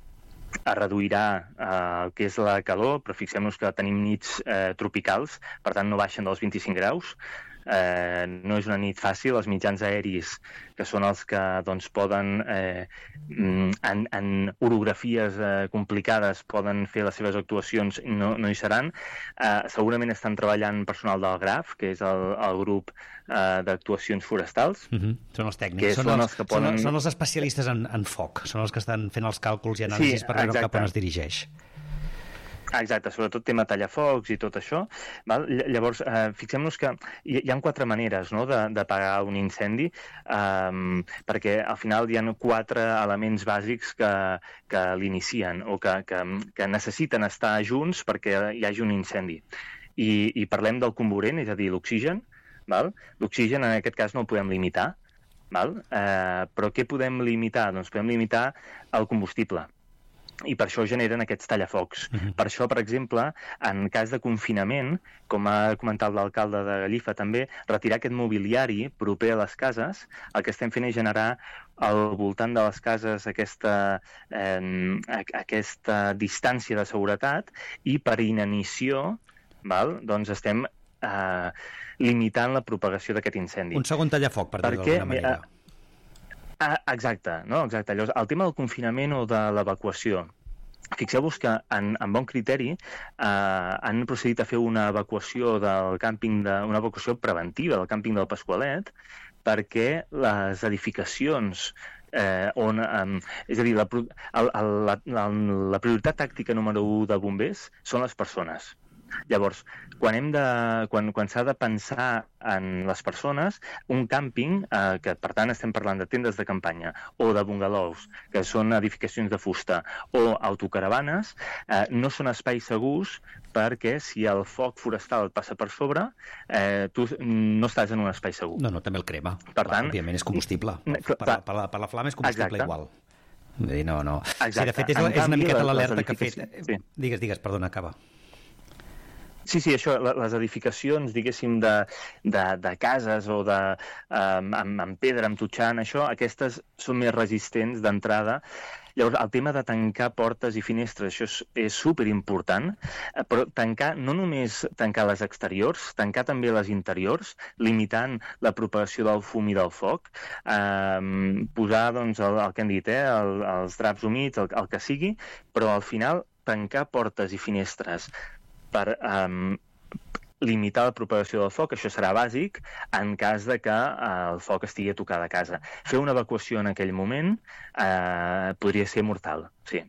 es reduirà eh, el que és la calor, però fixem-nos que tenim nits eh, tropicals, per tant no baixen dels vint-i-cinc graus. Eh, no és una nit fàcil, els mitjans aeris, que són els que doncs, poden, eh, en, en orografies eh, complicades, poden fer les seves actuacions, no, no hi seran. Eh, segurament estan treballant personal del GRAF, que és el, el grup eh, d'actuacions forestals. Uh-huh. Són els tècnics, són, són, els, els que poden... són, són els especialistes en, en foc, són els que estan fent els càlculs i anàlisis sí, per veure cap on es dirigeix. Exacte, sobretot tema tallafocs i tot això. Val? Llavors, eh, fixem-nos que hi, hi ha quatre maneres, no?, de, de pagar un incendi, eh, perquè al final hi ha quatre elements bàsics que, que l'inicien o que, que, que necessiten estar junts perquè hi hagi un incendi. I, i parlem del comburent, és a dir, l'oxigen. L'oxigen en aquest cas no el podem limitar, val? Eh, però què podem limitar? Doncs podem limitar el combustible. I per això generen aquests tallafocs. Uh-huh. Per això, per exemple, en cas de confinament, com ha comentat l'alcalde de Gallifa també, retirar aquest mobiliari proper a les cases, el que estem fent és generar al voltant de les cases aquesta, eh, aquesta distància de seguretat i per inanició, val? Doncs estem eh, limitant la propagació d'aquest incendi. Un segon tallafoc, per dir-ho d'alguna manera. Eh, Ah, exacte, no? Exacte. Llavors, el tema del confinament o de l'evacuació. Fixeu-vos que, en, en bon criteri, eh, han procedit a fer una evacuació del càmping, de, una evacuació preventiva del càmping del Pasqualet, perquè les edificacions eh, on... Eh, és a dir, la, el, el, la, la prioritat tàctica número u de bombers són les persones. Llavors, quan hem de, quan, quan s'ha de pensar en les persones, un càmping, eh, que per tant estem parlant de tendes de campanya o de bungalows, que són edificacions de fusta, o autocaravanes, eh, no són espais segurs perquè si el foc forestal et passa per sobre, eh, tu no estàs en un espai segur. No, no, també el crema. Per Clar, tant, òbviament és combustible. Per, per, per, la, per la flama és combustible exacte. igual. Dir, no, no. Exacte. Sí, de fet, és, En és una canvi, miqueta les- l'alerta les que ha fet... edificacions- sí. Digues, digues, perdona, acaba. Sí, sí, això, la- les edificacions, diguéssim, de, de, de cases o de, um, amb, amb pedra, amb totxant, això, aquestes són més resistents d'entrada. Llavors, el tema de tancar portes i finestres, això és, és superimportant, eh, però tancar, no només tancar les exteriors, tancar també les interiors, limitant la propagació del fum i del foc, eh, posar, doncs, el, el que hem dit, eh, el, els draps humits, el, el que sigui, però al final tancar portes i finestres per um, limitar la propagació del foc, això serà bàsic en cas de que eh, el foc estigui a tocar de casa. Fer una evacuació en aquell moment eh, podria ser mortal, sí.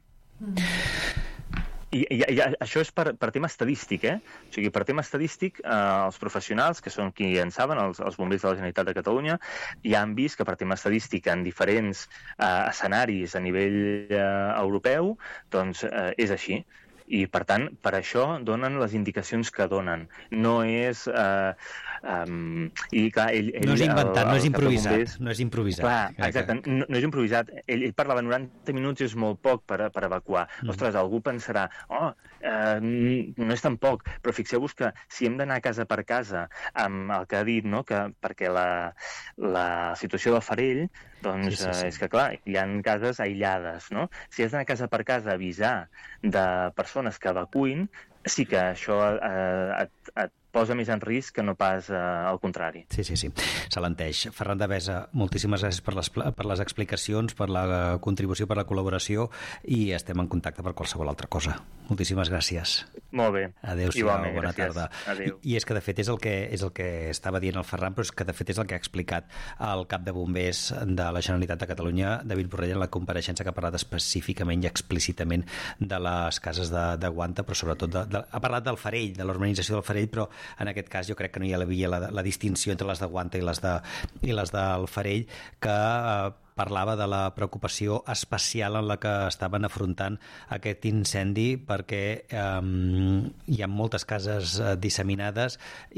I, i, i això és per, per tema estadístic, eh? O sigui, per tema estadístic, eh, els professionals, que són qui en saben, els, els bombers de la Generalitat de Catalunya, ja han vist que per tema estadístic en diferents eh, escenaris a nivell eh, europeu, doncs eh, és així. I, per tant, per això donen les indicacions que donen. No és... Eh, um, i, clar, ell, ell, No és inventat, el, no és el cap de improvisat. bombers- No és improvisat. Clar, exacte, no, no és improvisat. Ell, ell parlava noranta minuts és molt poc per, per evacuar. Mm. Ostres, algú pensarà, oh, eh, no és tan poc, però fixeu-vos que si hem d'anar casa per casa amb el que ha dit, no?, que perquè la, la situació del Farell, doncs sí, sí, sí. Eh, és que, clar, hi ha cases aïllades, no? Si has d'anar casa per casa a avisar de persones que evacuïn, sí que això eh, et, et posa més en risc que no pas eh, al contrari. Sí, sí, sí. S'alenteix. Ferran Devesa, moltíssimes gràcies per les, per les explicacions, per la contribució, per la col·laboració i estem en contacte per qualsevol altra cosa. Moltíssimes gràcies. Molt bé. Adéu-siau, Igualment, bona gràcies. tarda. Adéu. I, I és que, de fet, és el que, és el que estava dient el Ferran, però és que, de fet, és el que ha explicat el cap de bombers de la Generalitat de Catalunya, David Borrell, en la compareixença que ha parlat específicament i explícitament de les cases de, de Guanta, però sobretot de, de, ha parlat del Farell, de l'urbanització del Farell, però en aquest cas jo crec que no hi havia la, la distinció entre les de Guanta i les, de, i les del Farell, que eh, parlava de la preocupació especial en la que estaven afrontant aquest incendi perquè eh, hi ha moltes cases eh, disseminades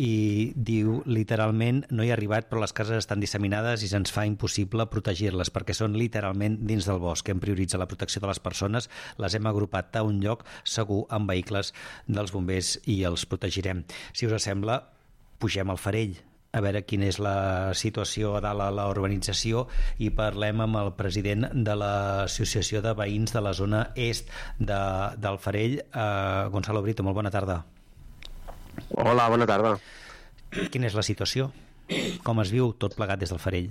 i diu literalment no hi ha arribat però les cases estan disseminades i se'ns fa impossible protegir-les perquè són literalment dins del bosc. Hem prioritzat la protecció de les persones, les hem agrupat a un lloc segur amb vehicles dels bombers i els protegirem. Si us sembla, pugem al Farell a veure quina és la situació de la, la urbanització i parlem amb el president de l'Associació de Veïns de la zona est de, del Farell, eh, Gonzalo Brito. Molt bona tarda. Hola, bona tarda. Quina és la situació? Com es viu tot plegat des del Farell?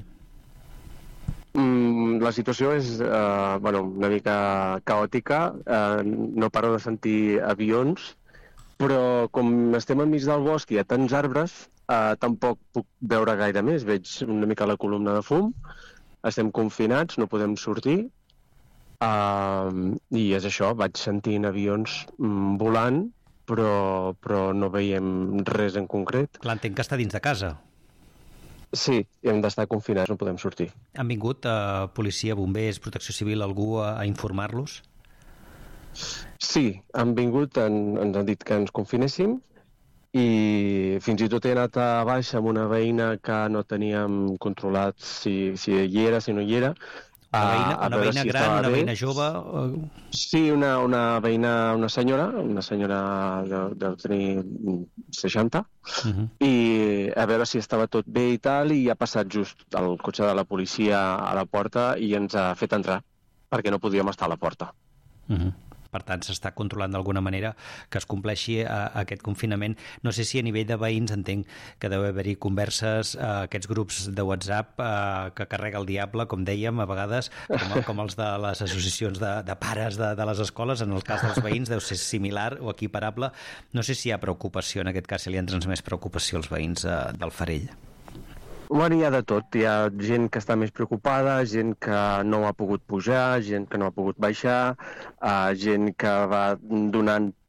Mm, la situació és eh, bueno, una mica caòtica. Eh, no paro de sentir avions, però com estem enmig del bosc i hi ha tants arbres, eh, tampoc puc veure gaire més. Veig una mica la columna de fum, estem confinats, no podem sortir, eh, i és això, vaig sentint avions mm, volant, però, però no veiem res en concret. Clar, entenc que està dins de casa. Sí, hem d'estar confinats, no podem sortir. Han vingut eh, policia, bombers, protecció civil, algú a, a informar-los? Sí, han vingut, han, ens han dit que ens confinéssim i fins i tot he anat a baix amb una veïna que no teníem controlat si, si hi era, si no hi era. Una veïna, a, a una veïna si gran, una bé. veïna jove... Eh... Sí, una, una veïna, una senyora, una senyora deu, deu tenir seixanta, uh -huh. i a veure si estava tot bé i tal, i ha passat just el cotxe de la policia a la porta i ens ha fet entrar, perquè no podíem estar a la porta. Uh -huh. Per tant, s'està controlant d'alguna manera que es compleixi a, a aquest confinament. No sé si a nivell de veïns entenc que deu haver-hi converses, eh, aquests grups de WhatsApp eh, que carrega el diable, com dèiem, a vegades, com, com els de les associacions de, de pares de, de les escoles, en el cas dels veïns deu ser similar o equiparable. No sé si hi ha preocupació, en aquest cas, si li han transmès preocupació als veïns eh, del Farell. Bueno, hi ha de tot. Hi ha gent que està més preocupada, gent que no ha pogut pujar, gent que no ha pogut baixar, uh, gent que va donant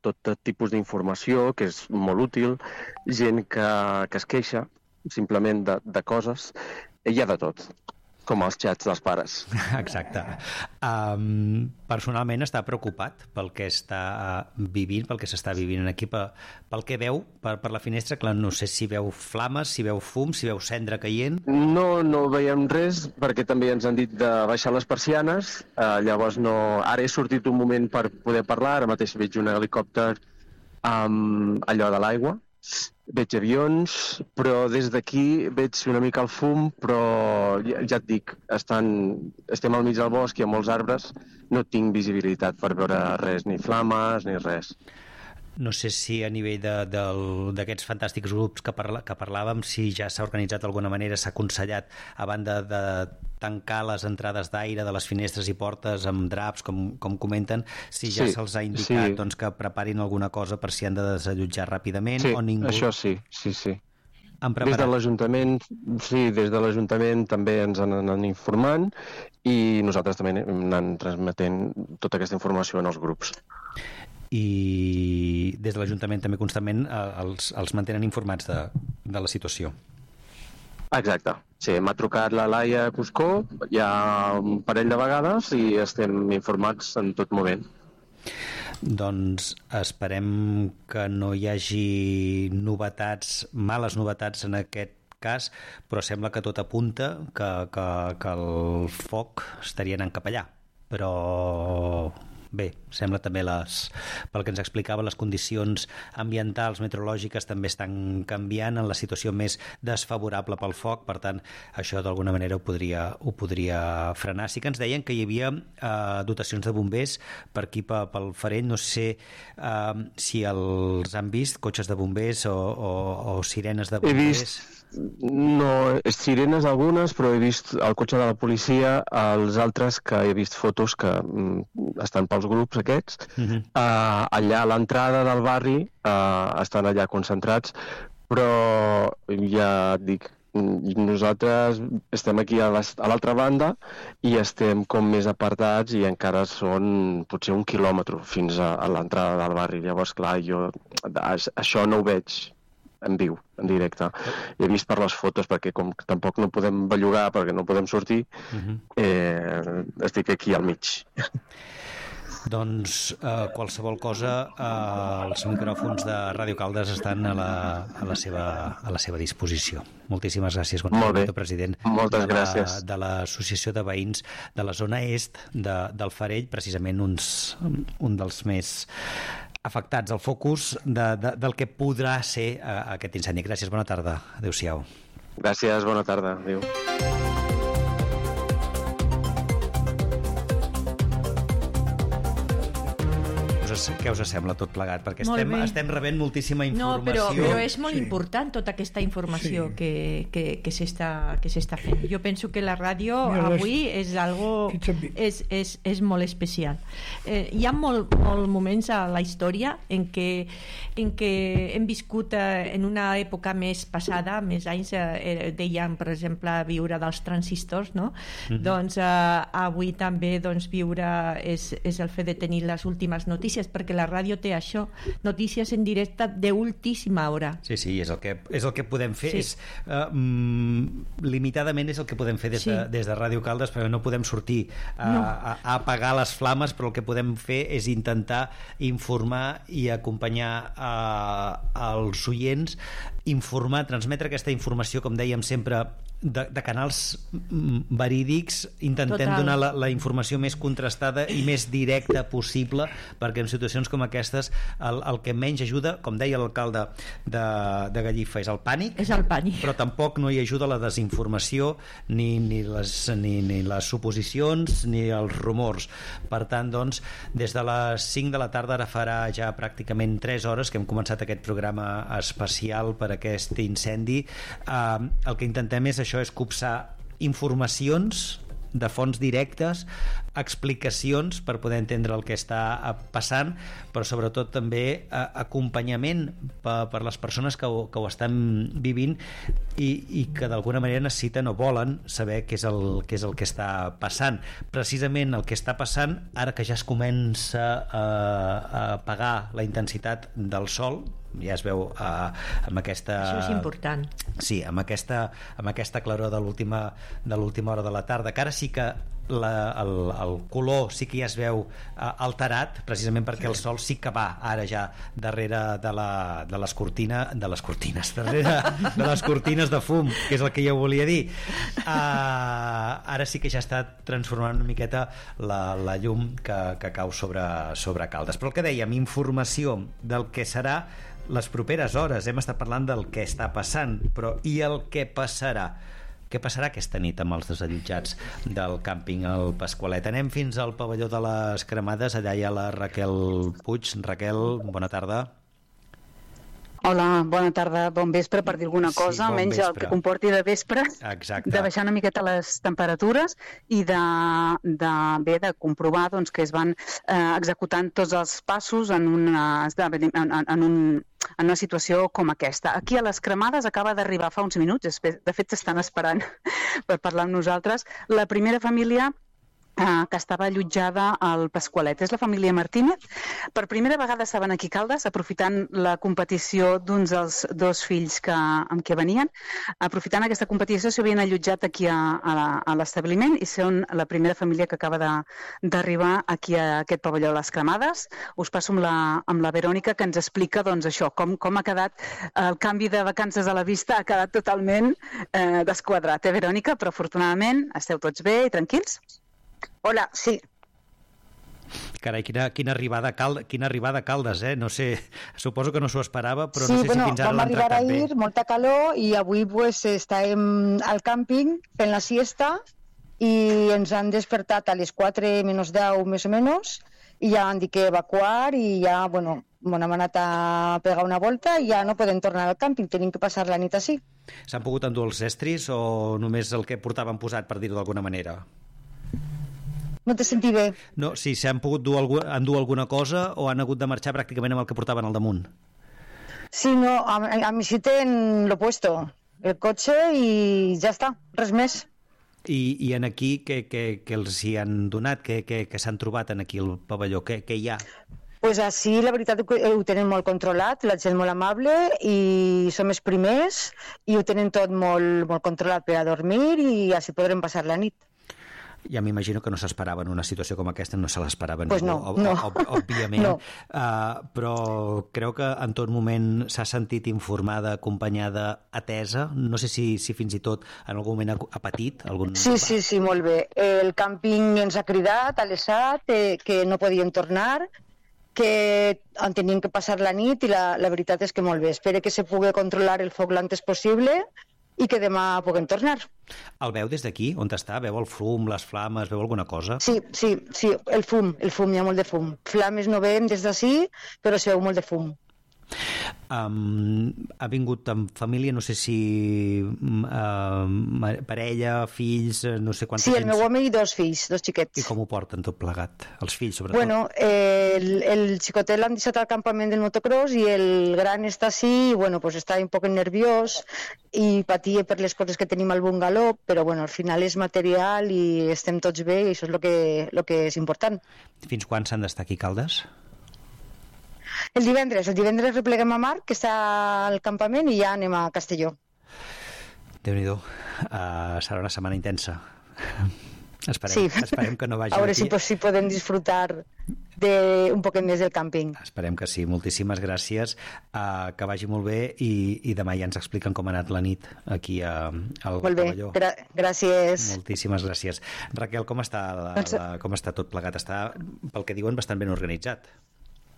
tot tipus d'informació, que és molt útil, gent que, que es queixa simplement de, de coses, hi ha de tot, com els xats dels pares. Exacte. Um, personalment està preocupat pel que està vivint, pel que s'està vivint aquí, pel, pel que veu per, per la finestra. Clar, no sé si veu flames, si veu fum, si veu cendra caient. No, no veiem res, perquè també ens han dit de baixar les persianes, uh, llavors no... Ara he sortit un moment per poder parlar, ara mateix veig un helicòpter amb allò de l'aigua, veig avions, però des d'aquí veig una mica el fum, però ja, ja et dic, estan, estem al mig del bosc, hi ha molts arbres, no tinc visibilitat per veure res, ni flames, ni res. No sé si a nivell d'aquests fantàstics grups que, parla, que parlàvem, si ja s'ha organitzat d'alguna manera, s'ha aconsellat, a banda de tancar les entrades d'aire de les finestres i portes amb draps, com, com comenten, si ja sí, se'ls ha indicat sí. doncs, que preparin alguna cosa per si han de desallotjar ràpidament, sí, o ningú... això sí, sí, sí. Han preparat... Des de l'Ajuntament, sí, des de l'Ajuntament també ens en anen informant i nosaltres també anem transmetent tota aquesta informació en els grups. I des de l'Ajuntament també constantment els, els mantenen informats de, de la situació. Exacte. Sí, m'ha trucat la Laia Cuscó ja un parell de vegades i estem informats en tot moment. Doncs esperem que no hi hagi novetats, males novetats en aquest cas, però sembla que tot apunta que, que, que el foc estaria anant cap allà. Però... bé, sembla també, les, pel que ens explicava, les condicions ambientals, meteorològiques també estan canviant en la situació més desfavorable pel foc, per tant, això d'alguna manera ho podria, ho podria frenar. Sí que ens deien que hi havia eh, dotacions de bombers per aquí pel Farell, no sé eh, si els han vist, cotxes de bombers o, o, o sirenes de bombers. He vist, no, sirenes algunes, però he vist el cotxe de la policia, els altres que he vist fotos que mm, estan pels grups aquests, uh-huh. uh, allà a l'entrada del barri uh, estan allà concentrats, però ja et dic, nosaltres estem aquí a l'altra banda i estem com més apartats i encara són potser un quilòmetre fins a, a l'entrada del barri. Llavors, clar, jo això no ho veig en viu, en directe. He vist per les fotos, perquè com tampoc no podem bellugar, perquè no podem sortir, uh-huh. eh, estic aquí al mig. Doncs eh, qualsevol cosa, eh, els micròfons de Ràdio Caldes estan a la, a la, seva, a la seva disposició. Moltíssimes gràcies, Gonzalo, president Moltes de, la, gràcies. de l'Associació de Veïns de la zona est de, del Farell, precisament uns, un dels més afectats al focus de, de, del que podrà ser uh, aquest incendi. Gràcies, bona tarda. Adéu-siau. Gràcies, bona tarda. Adéu. Què us sembla tot plegat? Perquè estem, estem rebent moltíssima informació. No, però, però és molt sí. important tota aquesta informació sí. que, que, que s'està fent. Jo penso que la ràdio Mira, avui és algo és, és, és molt especial. Eh, hi ha molt, molt moments a la història en què, en què hem viscut eh, en una època més passada, més anys, eh, dèiem, per exemple, viure dels transistors, no? Mm-hmm. Doncs eh, avui també doncs, viure és, és el fet de tenir les últimes notícies, perquè la ràdio té això, notícies en directe d'ultíssima hora. Sí, sí, és el que, és el que podem fer. Sí. És, uh, mm, limitadament és el que podem fer des de, sí. des de Ràdio Caldes, perquè no podem sortir a, no. a, a apagar les flames, però el que podem fer és intentar informar i acompanyar uh, els oients, informar, transmetre aquesta informació, com dèiem sempre, de, de canals verídics, intentem Total. donar la, la informació més contrastada i més directa possible, perquè en situacions com aquestes el, el que menys ajuda, com deia l'alcalde de, de Gallifa, és el pànic, és el pànic, però tampoc no hi ajuda la desinformació ni, ni, les, ni, ni les suposicions ni els rumors. Per tant, doncs, des de les cinc de la tarda, ara farà ja pràcticament tres hores que hem començat aquest programa especial per aquest incendi, eh, el que intentem és això, és copsar informacions de fonts directes, explicacions per poder entendre el que està passant, però sobretot també eh, acompanyament per, per les persones que ho, que ho estan vivint i, i que d'alguna manera necessiten o volen saber què és, el, què és el que està passant. Precisament el que està passant, ara que ja es comença a, a apagar la intensitat del sol, ja es veu uh, amb aquesta... Això és important. Sí, amb aquesta, amb aquesta claror de l'última de l'última hora de la tarda, que ara sí que la, el, el color sí que ja es veu uh, alterat, precisament perquè el sol sí que va ara ja darrere de, la, de les cortines de les cortines, darrere de les cortines de fum, que és el que jo volia dir. Uh, ara sí que ja està transformant una miqueta la, la llum que, que cau sobre, sobre Caldes. Però el que dèiem, informació del que serà les properes hores. Hem estat parlant del que està passant, però i el que passarà? Què passarà aquesta nit amb els desallotjats del càmping al Pasqualet? Anem fins al pavelló de les Cremades. Allà hi ha la Raquel Puig. Raquel, bona tarda. Hola, bona tarda, bon vespre, per dir alguna cosa, sí, bon menys vespre. El que comporti de vespre, exacte, de baixar una miqueta les temperatures i de, de, bé, de comprovar doncs, que es van eh, executant tots els passos en una, en, en, en, un, en una situació com aquesta. Aquí a les Cremades acaba d'arribar fa uns minuts, de fet estan esperant per parlar amb nosaltres, la primera família Uh, que estava allotjada al Pasqualet. És la família Martínez. Per primera vegada estaven aquí a Caldes, aprofitant la competició d'uns dels dos fills que, amb què venien. Aprofitant aquesta competició s'havien allotjat aquí a, a, a l'establiment i són la primera família que acaba d'arribar aquí a aquest pavelló de les Cremades. Us passo amb la, amb la Verònica, que ens explica doncs, això, com, com ha quedat el canvi de vacances a la vista, ha quedat totalment eh, desquadrat, eh, Verònica? Però afortunadament esteu tots bé i tranquils? Hola, sí. Carai, quina, quina, arribada a Caldes, quina arribada a Caldes, eh? No sé, suposo que no s'ho esperava, però sí, no sé bueno, si fins ara vam l'han arribar tractat bé. ahir, molta calor, i avui pues, estàvem al càmping fent la siesta i ens han despertat a les quatre menys deu, més o menys, i ja han dit que evacuar i ja, bueno, bueno, hem anat a pegar una volta i ja no podem tornar al càmping, tenim que passar la nit així. S'han pogut endur els estris o només el que portaven posat, per dir-ho d'alguna manera? No te senti bé. No, si s'han pogut dur algú, endur alguna cosa o han hagut de marxar pràcticament amb el que portaven al damunt? Sí, no, a, a mi sí ten lo puesto, el cotxe i ja està, res més. I, i en aquí què, què, què els hi han donat? Què, què, què s'han trobat en aquí el pavelló? Què, què hi ha? Pues així, la veritat, ho tenen molt controlat, la gent molt amable i som els primers i ho tenen tot molt, molt controlat per a dormir i així podrem passar la nit. Ja m'imagino que no s'esperaven una situació com aquesta, no se l'esperaven pues no, ningú, no. ob òbviament, no. uh, però creu que en tot moment s'ha sentit informada, acompanyada, atesa? No sé si, si fins i tot en algun moment ha, ha patit algun... Sí, sí, sí, molt bé. El càmping ens ha cridat, ha alesat, eh, que no podien tornar, que en tenien que passar la nit i la, la veritat és que molt bé. Espero que se pugui controlar el foc l'antes possible i que demà puguem tornar. El veu des d'aquí, on està? Veu el fum, les flames, veu alguna cosa? Sí, sí, sí, el fum, el fum, hi ha molt de fum. Flames no veiem des d'ací, però es veu molt de fum. Um, ha vingut amb família, no sé si uh, parella, fills, no sé quanta sí, gent... Sí, el meu home i dos fills, dos xiquets. I com ho porten tot plegat? Els fills, sobretot? Bueno, eh, el, el xicotet l'han deixat al campament del motocross i el gran està així, i bueno, pues està un poc nerviós i patia per les coses que tenim al bungaló, però bueno, al final és material i estem tots bé i això és el que, lo que és important. Fins quan s'han d'estar aquí, Caldes? El divendres, el divendres repleguem a Marc, que està al campament, i ja anem a Castelló. Déu-n'hi-do, uh, serà una setmana intensa. Esperem, sí. esperem que no vagi a veure aquí. si, pues, si podem disfrutar de un poquet més del càmping. Esperem que sí, moltíssimes gràcies, uh, que vagi molt bé i, i demà ja ens expliquen com ha anat la nit aquí a, al molt bé. pavelló. Gra gràcies. Moltíssimes gràcies. Raquel, com està, la, la, com està tot plegat? Està, pel que diuen, bastant ben organitzat.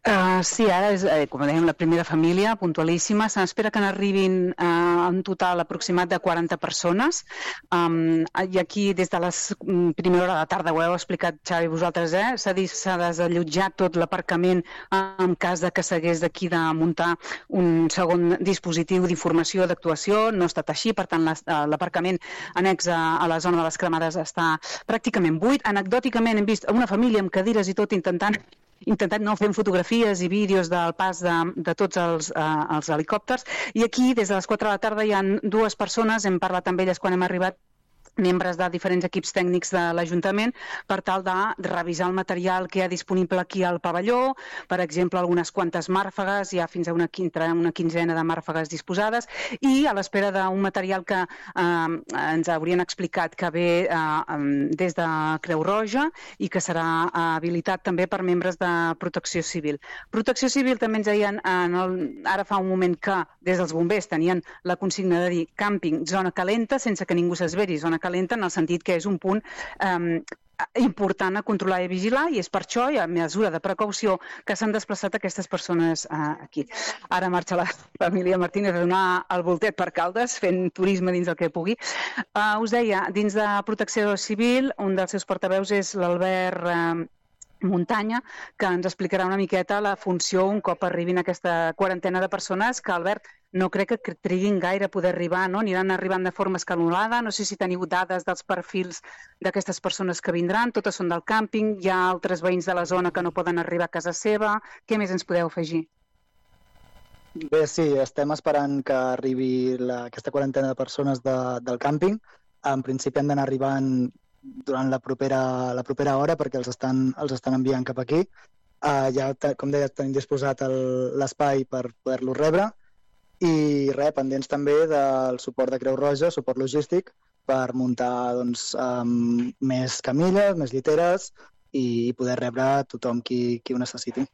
Uh, sí, ara és, eh, com dèiem, la primera família, puntualíssima. Se n'espera que n'arribin uh, en total aproximat de quaranta persones. Um, I aquí, des de la primera hora de la tarda, ho heu explicat, Xavi, vosaltres, eh? s'ha desallotjat tot l'aparcament en cas de que s'hagués d'aquí de muntar un segon dispositiu d'informació, d'actuació. No ha estat així, per tant, l'aparcament annex a, a la zona de les cremades està pràcticament buit. Anecdòticament hem vist una família amb cadires i tot intentant intentat no fent fotografies i vídeos del pas de, de tots els, eh, els helicòpters. I aquí, des de les quatre de la tarda, hi ha dues persones, hem parlat amb elles quan hem arribat, membres de diferents equips tècnics de l'Ajuntament, per tal de revisar el material que hi ha disponible aquí al pavelló, per exemple, algunes quantes màrfegues, hi ha fins a una, una quinzena de màrfegues disposades, i a l'espera d'un material que eh, ens haurien explicat que ve eh, des de Creu Roja i que serà habilitat també per membres de Protecció Civil. Protecció Civil també ens deien, en el, ara fa un moment, que des dels bombers tenien la consigna de dir càmping, zona calenta, sense que ningú s'esveri, zona calenta, en el sentit que és un punt eh, important a controlar i vigilar, i és per això, i a mesura de precaució, que s'han desplaçat aquestes persones eh, aquí. Ara marxa la família Martínez a donar el voltet per Caldes, fent turisme dins el que pugui. Uh, us deia, dins de Protecció Civil, un dels seus portaveus és l'Albert eh, Muntanya, que ens explicarà una miqueta la funció un cop arribin aquesta quarantena de persones, que, Albert, no crec que triguin gaire a poder arribar, no? Aniran arribant de forma escalonada. No sé si teniu dades dels perfils d'aquestes persones que vindran. Totes són del càmping, hi ha altres veïns de la zona que no poden arribar a casa seva. Què més ens podeu afegir? Bé, sí, estem esperant que arribi la, aquesta quarantena de persones de, del càmping. En principi han d'anar arribant durant la propera, la propera hora, perquè els estan, els estan enviant cap aquí. Uh, ja, com deia, tenim disposat l'espai per poder-los rebre. I res, pendents també del suport de Creu Roja, suport logístic, per muntar doncs, um, més camilles, més lliteres i poder rebre tothom qui, qui ho necessiti.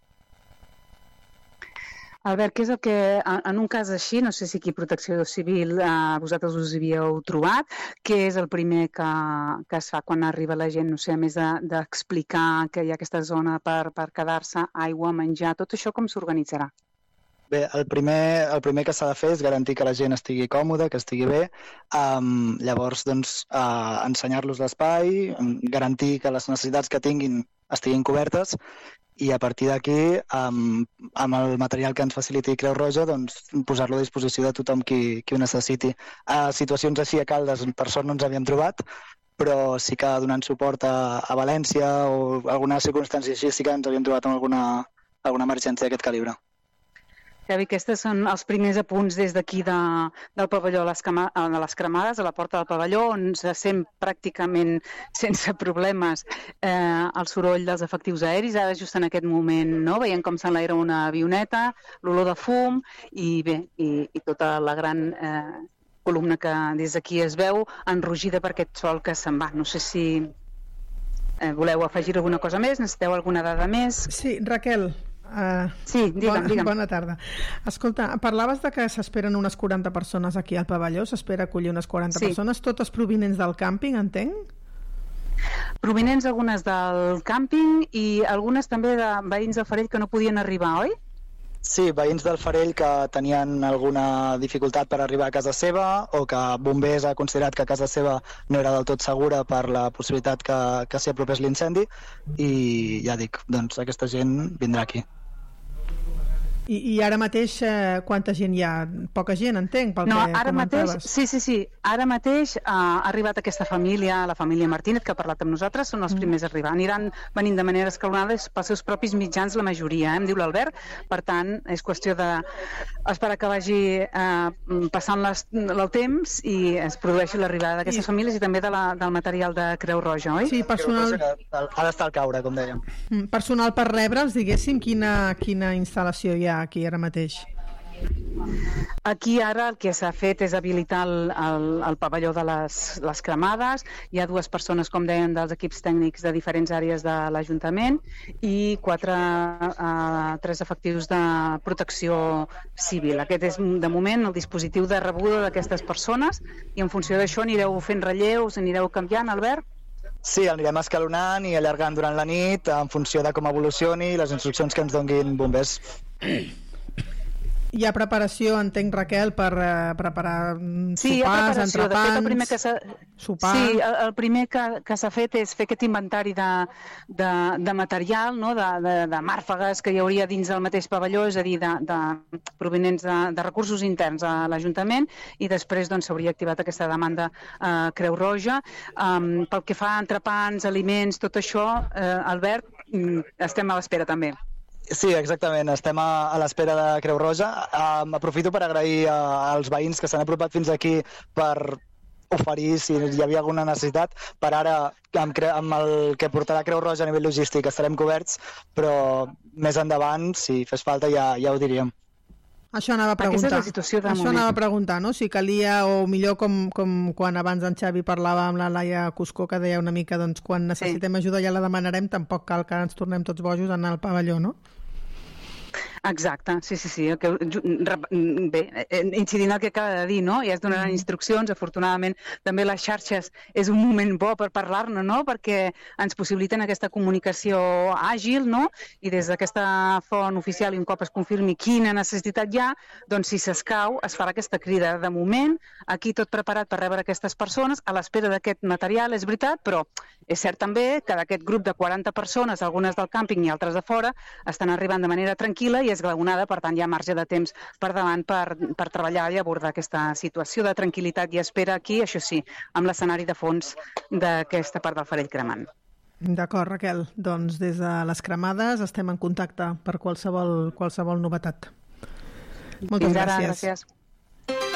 Albert, què és el que, en un cas així, no sé si aquí Protecció Civil eh, vosaltres us havíeu trobat, què és el primer que, que es fa quan arriba la gent, no sé, a més d'explicar de, que hi ha aquesta zona per, per quedar-se, aigua, menjar, tot això com s'organitzarà? Bé, el primer, el primer que s'ha de fer és garantir que la gent estigui còmoda, que estigui bé, um, llavors doncs, uh, ensenyar-los l'espai, garantir que les necessitats que tinguin estiguin cobertes, i a partir d'aquí, um, amb el material que ens faciliti Creu Roja, doncs, posar-lo a disposició de tothom qui, qui ho necessiti. A situacions així a Caldes, per sort no ens havíem trobat, però sí que donant suport a, a València o alguna circumstància així, sí que ens havíem trobat amb alguna, alguna emergència d'aquest calibre. Xavi, aquests són els primers apunts des d'aquí de, del pavelló de les, cama, de les Cremades, a la porta del pavelló, on se sent pràcticament sense problemes eh, el soroll dels efectius aeris. Ara, just en aquest moment, no? Veiem com s'enlaira una avioneta, l'olor de fum i bé, i, i tota la gran eh, columna que des d'aquí es veu enrogida per aquest sol que se'n va. No sé si eh, voleu afegir alguna cosa més, necessiteu alguna dada més? Sí, Raquel. Uh, sí, digue'm, bona, digue'm. Bona tarda. Escolta, parlaves de que s'esperen unes quaranta persones aquí al pavelló, s'espera acollir unes quaranta sí. persones, totes provinents del càmping, entenc? Provinents algunes del càmping i algunes també de veïns del Farell que no podien arribar, oi? Sí, veïns del Farell que tenien alguna dificultat per arribar a casa seva o que Bombers ha considerat que casa seva no era del tot segura per la possibilitat que, que s'hi apropés l'incendi i ja dic, doncs aquesta gent vindrà aquí. I, i ara mateix eh, quanta gent hi ha? Poca gent, entenc, pel no, que ara comentaves. Mateix, sí, sí, sí. Ara mateix eh, ha arribat aquesta família, la família Martínez, que ha parlat amb nosaltres, són els primers a arribar. Aniran venint de manera escalonada pels seus propis mitjans, la majoria, eh, em diu l'Albert. Per tant, és qüestió d'esperar que vagi eh, passant les, el temps i es produeixi l'arribada d'aquestes I... famílies i també de la, del material de Creu Roja, oi? Sí, personal... Ha d'estar al caure, com dèiem. Personal per rebre'ls, diguéssim, quina, quina instal·lació hi ha aquí ara mateix? Aquí ara el que s'ha fet és habilitar el, el, el pavelló de les, les cremades. Hi ha dues persones, com deien, dels equips tècnics de diferents àrees de l'Ajuntament i quatre, eh, tres efectius de protecció civil. Aquest és, de moment, el dispositiu de rebuda d'aquestes persones i en funció d'això anireu fent relleus, anireu canviant, Albert? Sí, el anirem escalonant i allargant durant la nit en funció de com evolucioni les instruccions que ens donguin bombers. Hi ha preparació, entenc, Raquel, per uh, preparar sí, sopars, entrepans, de fet, el primer que sopar... Sí, el, el primer que, que s'ha fet és fer aquest inventari de, de, de material, no? de, de, de màrfegues que hi hauria dins del mateix pavelló, és a dir, de, de provenents de, de recursos interns a l'Ajuntament, i després doncs, s'hauria activat aquesta demanda eh, Creu Roja. Um, pel que fa a entrepans, aliments, tot això, eh, Albert, estem a l'espera també. Sí, exactament. Estem a, a l'espera de Creu Roja. Um, aprofito per agrair uh, als veïns que s'han apropat fins aquí per oferir si hi havia alguna necessitat. Per ara, amb, amb el que portarà Creu Roja a nivell logístic estarem coberts, però més endavant, si fes falta, ja, ja ho diríem. Això anava a preguntar. Això anava a preguntar, no? Si calia, o millor com, com quan abans en Xavi parlava amb la Laia Cuscó, que deia una mica, doncs, quan necessitem sí. ajuda ja la demanarem, tampoc cal que ens tornem tots bojos a anar al pavelló, no? Exacte, sí, sí, sí. Que, bé, incidint el que acaba de dir, no? Ja es donaran instruccions, afortunadament també les xarxes és un moment bo per parlar-ne, no? Perquè ens possibiliten aquesta comunicació àgil, no? I des d'aquesta font oficial, i un cop es confirmi quina necessitat hi ha, doncs si s'escau es farà aquesta crida. De moment, aquí tot preparat per rebre aquestes persones, a l'espera d'aquest material, és veritat, però és cert també que d'aquest grup de quaranta persones, algunes del càmping i altres de fora, estan arribant de manera tranquil·la i esglaonada, per tant hi ha marge de temps per davant per, per treballar i abordar aquesta situació de tranquil·litat i espera aquí, això sí, amb l'escenari de fons d'aquesta part del farell cremant. D'acord, Raquel. Doncs des de les cremades estem en contacte per qualsevol, qualsevol novetat. Moltes gràcies. Gràcies.